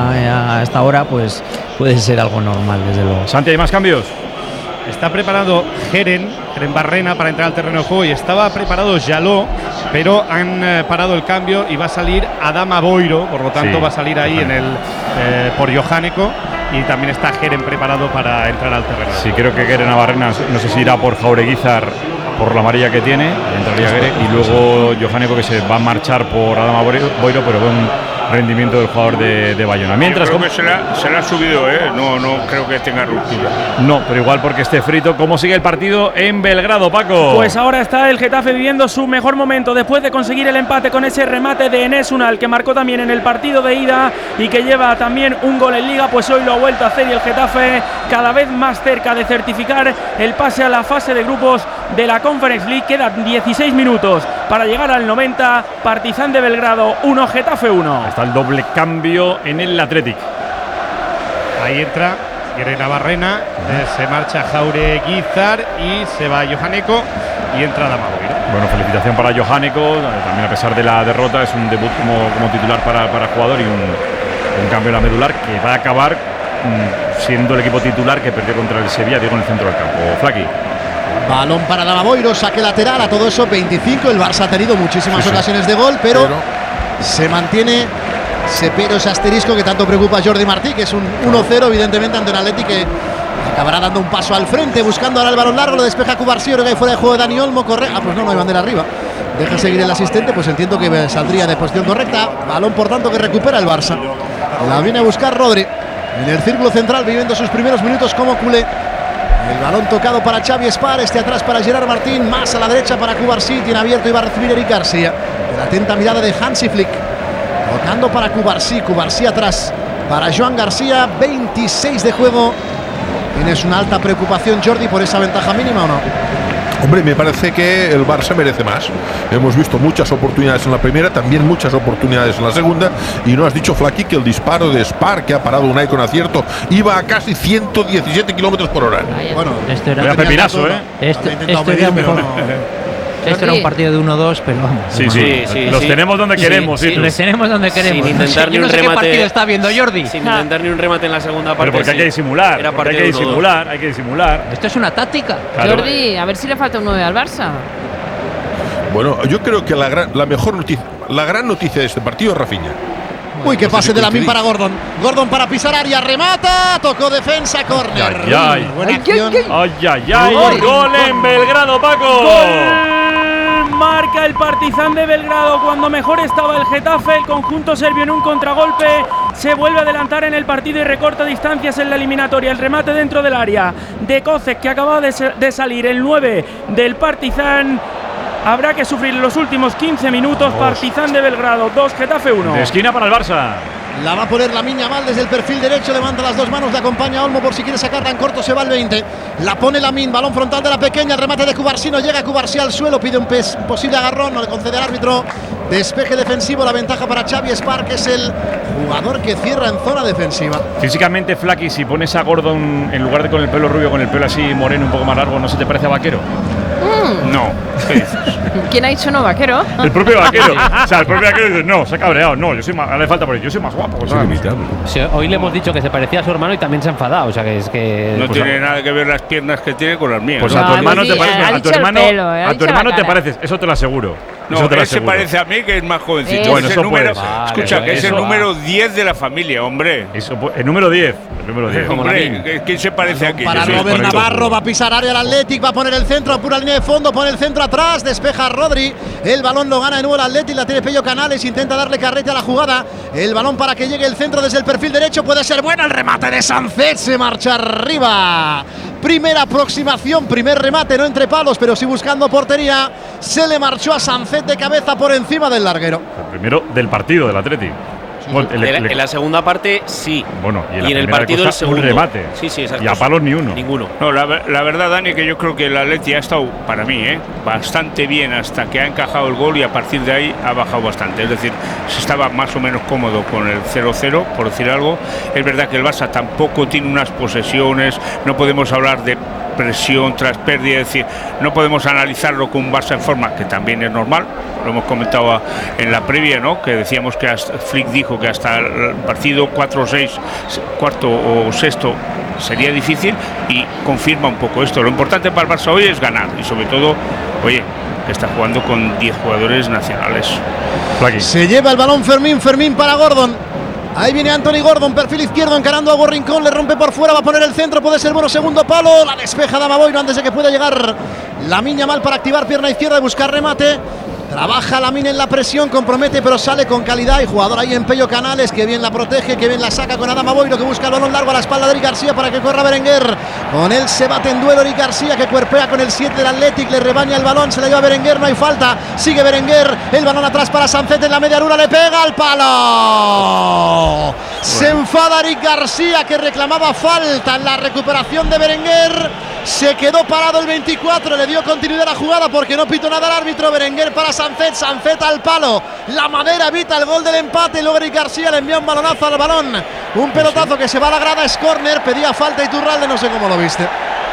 Speaker 6: a, a esta hora, pues puede ser algo normal, desde luego.
Speaker 2: Santi, ¿hay más cambios?
Speaker 11: Está preparado Jeren, Jeren Barrena para entrar al terreno de juego y estaba preparado Jaló, pero han eh, parado el cambio y va a salir Adama Boiro, por lo tanto
Speaker 2: Sí,
Speaker 11: va a salir ahí en el eh, por Johaneko y también está Jeren preparado para entrar al terreno.
Speaker 2: Sí, creo que Guere Navarrena, no sé si irá por Jaureguizar por la amarilla que tiene, entraría Guere, y luego Johaneko que se va a marchar por Adama Boiro, pero veo un rendimiento del jugador de, de Bayona. Mientras,
Speaker 5: Yo creo que se la, se la ha subido, ¿eh? No, no creo que tenga ruptura.
Speaker 2: No, pero igual porque esté frito. ¿Cómo sigue el partido en Belgrado, Paco?
Speaker 3: Pues ahora está el Getafe viviendo su mejor momento después de conseguir el empate con ese remate de Enes Unal, que marcó también en el partido de ida y que lleva también un gol en Liga. Pues hoy lo ha vuelto a hacer y el Getafe cada vez más cerca de certificar el pase a la fase de grupos de la Conference League. Quedan dieciséis minutos para llegar al noventa. Partizan de Belgrado uno, Getafe uno.
Speaker 2: Está el doble cambio en el Athletic.
Speaker 11: Ahí entra Grena Barrena, eh, se marcha Jaure Guizar y se va Johaneko y entra Damaboiro.
Speaker 2: Bueno, felicitación para Johaneko, también a pesar de la derrota es un debut como, como titular para, para el jugador y un, un cambio en la medular que va a acabar mmm, siendo el equipo titular que perdió contra el Sevilla, digo, en el centro del campo. Flaki.
Speaker 4: Balón para Damaboiro, saque lateral, a todo eso veinticinco. El Barça ha tenido muchísimas sí, ocasiones sí. de gol, pero, pero se mantiene ese pero, ese asterisco que tanto preocupa a Jordi Martí, que es un uno cero evidentemente ante un Atleti que acabará dando un paso al frente, buscando ahora el balón largo, lo despeja Cubarsí, ahora que fuera de juego de Dani Olmo, corre, ah pues no, no hay bandera arriba, deja seguir el asistente, pues entiendo que saldría de posición correcta, balón por tanto que recupera el Barça, la viene a buscar Rodri, en el círculo central viviendo sus primeros minutos como culé. El balón tocado para Xavi Espar, este atrás para Gerard Martín, más a la derecha para Cubarsí, tiene abierto y va a recibir Eric García, la atenta mirada de Hansi Flick. Tocando para Cubarsí, Cubarsí atrás para Joan García, veintiséis de juego. ¿Tienes una alta preocupación, Jordi, por esa ventaja mínima o no?
Speaker 17: Hombre, me parece que el Barça merece más. Hemos visto muchas oportunidades en la primera, también muchas oportunidades en la segunda. Y no has dicho, Flaki, que el disparo de Spar, que ha parado Unai con acierto, iba a casi ciento diecisiete kilómetros por hora.
Speaker 4: Bueno,
Speaker 15: esto era
Speaker 2: un pepinazo, ¿eh?
Speaker 15: Esto, esto era mejor. No. Esto era un partido de uno dos, pero vamos.
Speaker 2: Sí, sí, sí, los sí. tenemos donde queremos.
Speaker 15: Sí, sí, los tenemos donde queremos.
Speaker 7: Sin intentar
Speaker 15: Yo
Speaker 7: ni
Speaker 15: no
Speaker 7: un
Speaker 15: sé
Speaker 7: remate,
Speaker 15: qué partido está viendo Jordi.
Speaker 7: Sin intentar ni un remate en la segunda parte.
Speaker 2: Pero porque
Speaker 7: sí.
Speaker 2: hay que disimular.
Speaker 7: Era
Speaker 2: porque hay que disimular, hay que disimular.
Speaker 15: Esto es una táctica.
Speaker 10: Claro. Jordi, a ver si le falta un nueve al Barça.
Speaker 17: Bueno, yo creo que la, gran, la mejor noticia, la gran noticia de este partido es Rafinha.
Speaker 4: Uy, que pase de Lamine para Gordon. Gordon para pisar área, remata, tocó defensa, córner.
Speaker 2: Ay, ay,
Speaker 4: buena
Speaker 2: ay,
Speaker 4: acción.
Speaker 2: Ay, ay, ay. Gol, gol en Belgrado, Paco.
Speaker 3: Gol. Marca el Partizan de Belgrado cuando mejor estaba el Getafe. El conjunto serbio en un contragolpe se vuelve a adelantar en el partido y recorta distancias en la eliminatoria. El remate dentro del área de Kocek, que acaba de, de salir el nueve del Partizan. Habrá que sufrir los últimos quince minutos. Dos. Partizan de Belgrado dos, Getafe uno.
Speaker 2: De esquina para el Barça.
Speaker 4: La va a poner Lamine Yamal desde el perfil derecho, levanta las dos manos, le acompaña a Olmo por si quiere sacarla en corto, se va al veinte. La pone Lamine, balón frontal de la pequeña, el remate de Cubarsí, no llega Cubarsí al suelo, pide un pes, posible agarrón, no le concede el árbitro. Despeje defensivo, la ventaja para Xavi Espar, que es el jugador que cierra en zona defensiva.
Speaker 2: Físicamente, Flaki, si pones a Gordon en lugar de con el pelo rubio, con el pelo así moreno, un poco más largo, ¿no se te parece a Vaquero?
Speaker 10: Mm.
Speaker 2: No.
Speaker 10: ¿Quién ha dicho no, Vaquero?
Speaker 2: El propio Vaquero. O sea, el propio Vaquero dice, no, se ha cabreado. No, yo soy más, le falta por ello, yo soy más guapo.
Speaker 17: Es inimitable.
Speaker 25: Sí, hoy le hemos dicho que se parecía a su hermano y también se ha enfadado. O sea, que es que.
Speaker 5: No
Speaker 25: pues,
Speaker 5: tiene nada que ver las piernas que tiene con las mías.
Speaker 2: Pues
Speaker 5: ¿no?
Speaker 2: a tu
Speaker 10: No,
Speaker 2: hermano
Speaker 10: hemos
Speaker 2: te
Speaker 10: di-
Speaker 2: pareces.
Speaker 10: ha
Speaker 2: A tu
Speaker 10: dicho el
Speaker 2: hermano,
Speaker 10: pelo, ha
Speaker 2: a tu
Speaker 10: dicho la
Speaker 2: hermano te
Speaker 10: cara.
Speaker 2: pareces, eso te lo aseguro.
Speaker 5: No,
Speaker 2: Eso te lo
Speaker 5: él se
Speaker 2: aseguro.
Speaker 5: parece a mí, que es más jovencito.
Speaker 10: Eso.
Speaker 2: Bueno,
Speaker 5: es
Speaker 2: eso
Speaker 5: el número,
Speaker 2: puede ser.
Speaker 5: escucha,
Speaker 2: Vale,
Speaker 5: que es el
Speaker 2: eso.
Speaker 5: número diez de la familia, hombre.
Speaker 2: Eso, el número diez. El número diez.
Speaker 5: Hombre, ¿quién se parece aquí?
Speaker 4: Para
Speaker 5: Yo soy
Speaker 4: Robert
Speaker 5: bonito.
Speaker 4: Navarro, va a pisar área el Athletic, va a poner el centro, a pura línea de fondo, pone el centro atrás, despeja Rodri, el balón lo gana de nuevo el Athletic, la tiene Pello Canales, intenta darle carrete a la jugada, el balón para que llegue el centro desde el perfil derecho, puede ser bueno, el remate de Sancet, se marcha arriba. Primera aproximación, primer remate, no entre palos, pero sí buscando portería, se le marchó a Sancet de cabeza por encima del larguero.
Speaker 2: El primero del partido del Athletic. Bueno, el-
Speaker 7: En la-
Speaker 2: el-
Speaker 7: en la segunda parte, sí.
Speaker 2: Bueno, y en, la
Speaker 7: Y en el
Speaker 2: primera
Speaker 7: partido
Speaker 2: cosa,
Speaker 7: el
Speaker 2: un
Speaker 7: segundo.
Speaker 2: remate.
Speaker 7: Sí, sí, exacto.
Speaker 2: Y a palos ni uno.
Speaker 7: Ninguno.
Speaker 5: No, la, ver- la verdad, Dani, que yo creo que el Atleti ha estado, para mí, ¿eh? bastante bien hasta que ha encajado el gol y a partir de ahí ha bajado bastante. Es decir, se estaba más o menos cómodo con el cero cero, por decir algo. Es verdad que el Barça tampoco tiene unas posesiones, no podemos hablar de presión tras pérdida, es decir, no podemos analizarlo con un Barça en forma, que también es normal. Lo hemos comentado a- en la previa, ¿no? Que decíamos que hasta, Flick dijo que hasta el partido cuatro seis, cuarto o sexto sería difícil y confirma un poco esto. Lo importante para el Barça hoy es ganar y sobre todo, oye, que está jugando con diez jugadores nacionales.
Speaker 4: Se lleva el balón Fermín, Fermín para Gordon. Ahí viene Anthony Gordon, perfil izquierdo, encarando a Borrincón, le rompe por fuera, va a poner el centro, puede ser bueno, segundo palo, la despeja Damaboiro antes de que pueda llegar Lamine Yamal para activar pierna izquierda y buscar remate. Trabaja Lamine en la presión, compromete pero sale con calidad. Y jugador ahí en Pello Canales, que bien la protege, que bien la saca con Adama Boiro, que busca el balón largo a la espalda de Eric García para que corra Berenguer. Con él se bate en duelo Eric García, que cuerpea con el siete del Athletic, le rebaña el balón, se le lleva a Berenguer, no hay falta. Sigue Berenguer, el balón atrás para Sancet en la media luna, le pega al palo. Se enfada Eric García, que reclamaba falta en la recuperación de Berenguer. Se quedó parado el veinticuatro, le dio continuidad a la jugada porque no pitó nada el árbitro. Berenguer para Sancet, Sancet al palo, la madera evita el gol del empate y luego Eric García le envía un balonazo al balón, un pelotazo que se va a la grada, es córner, pedía falta Iturralde, no sé cómo lo viste.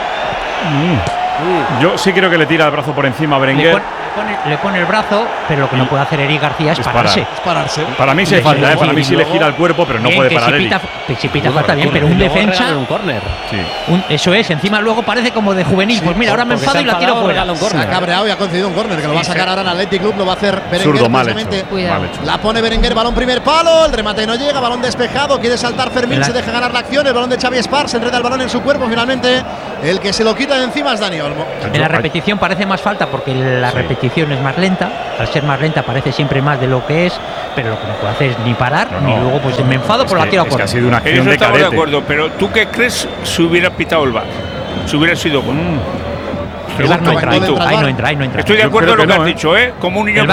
Speaker 2: Mm. Yo sí creo que le tira el brazo por encima a Berenguer.
Speaker 15: Le pone, le pone, le pone el brazo, pero lo que no puede hacer Eric García es,
Speaker 2: Es
Speaker 15: pararse.
Speaker 2: parar.
Speaker 4: Es pararse.
Speaker 2: Para mí se
Speaker 15: Desde
Speaker 2: falta, ¿eh?
Speaker 15: luego,
Speaker 2: Para mí
Speaker 15: y
Speaker 2: sí le
Speaker 15: luego-
Speaker 2: gira el cuerpo, pero no
Speaker 15: Bien,
Speaker 2: puede
Speaker 15: que
Speaker 2: parar
Speaker 15: si
Speaker 2: Eric.
Speaker 15: pita, que si pita falta bien, pero un defensa.
Speaker 25: Un córner.
Speaker 2: Sí.
Speaker 15: un- eso es, encima luego parece como de juvenil. Pues mira, ahora me
Speaker 25: porque
Speaker 15: enfado
Speaker 25: se
Speaker 15: y la
Speaker 25: ha
Speaker 15: tiro
Speaker 25: enfadado,
Speaker 15: fuera.
Speaker 25: regala un
Speaker 4: Se ha
Speaker 25: córner.
Speaker 4: cabreado y ha concedido un córner, que lo va a sacar ahora el Athletic Club, lo va a hacer Berenguer.
Speaker 2: Zurdo, mal
Speaker 4: precisamente.
Speaker 2: hecho.
Speaker 10: Cuidado.
Speaker 2: Mal hecho.
Speaker 4: La pone Berenguer, balón primer palo, el remate no llega, balón despejado, quiere saltar Fermín,
Speaker 15: La-
Speaker 4: se deja ganar la acción, el balón de Xavi Espar, se enreda el balón en su cuerpo, finalmente el que se lo quita de encima es Dani Olmo.
Speaker 15: En la repetición parece más falta porque la
Speaker 2: Sí.
Speaker 15: repetición es más lenta. Al ser más lenta parece siempre más de lo que es, pero lo que no puede hacer es ni parar,
Speaker 2: No,
Speaker 15: ni
Speaker 2: no.
Speaker 15: luego pues me enfado
Speaker 2: Es
Speaker 15: por la
Speaker 2: que-
Speaker 15: tiro a
Speaker 2: es que
Speaker 15: córner.
Speaker 2: ha sido una
Speaker 5: En
Speaker 2: acción
Speaker 5: eso
Speaker 2: de
Speaker 5: estamos de
Speaker 2: cadete.
Speaker 5: acuerdo, pero ¿tú qué crees si hubiera pitado el V A R? Si hubiera sido gol.
Speaker 15: El V A R no entra,
Speaker 5: ¿Y tú?
Speaker 15: ahí no entra, ahí no entra.
Speaker 5: Estoy de
Speaker 2: Yo
Speaker 5: acuerdo
Speaker 2: creo
Speaker 5: en lo
Speaker 2: que
Speaker 5: que
Speaker 2: no,
Speaker 5: has
Speaker 2: ¿eh?
Speaker 5: dicho, ¿eh? Como un niño
Speaker 15: El V A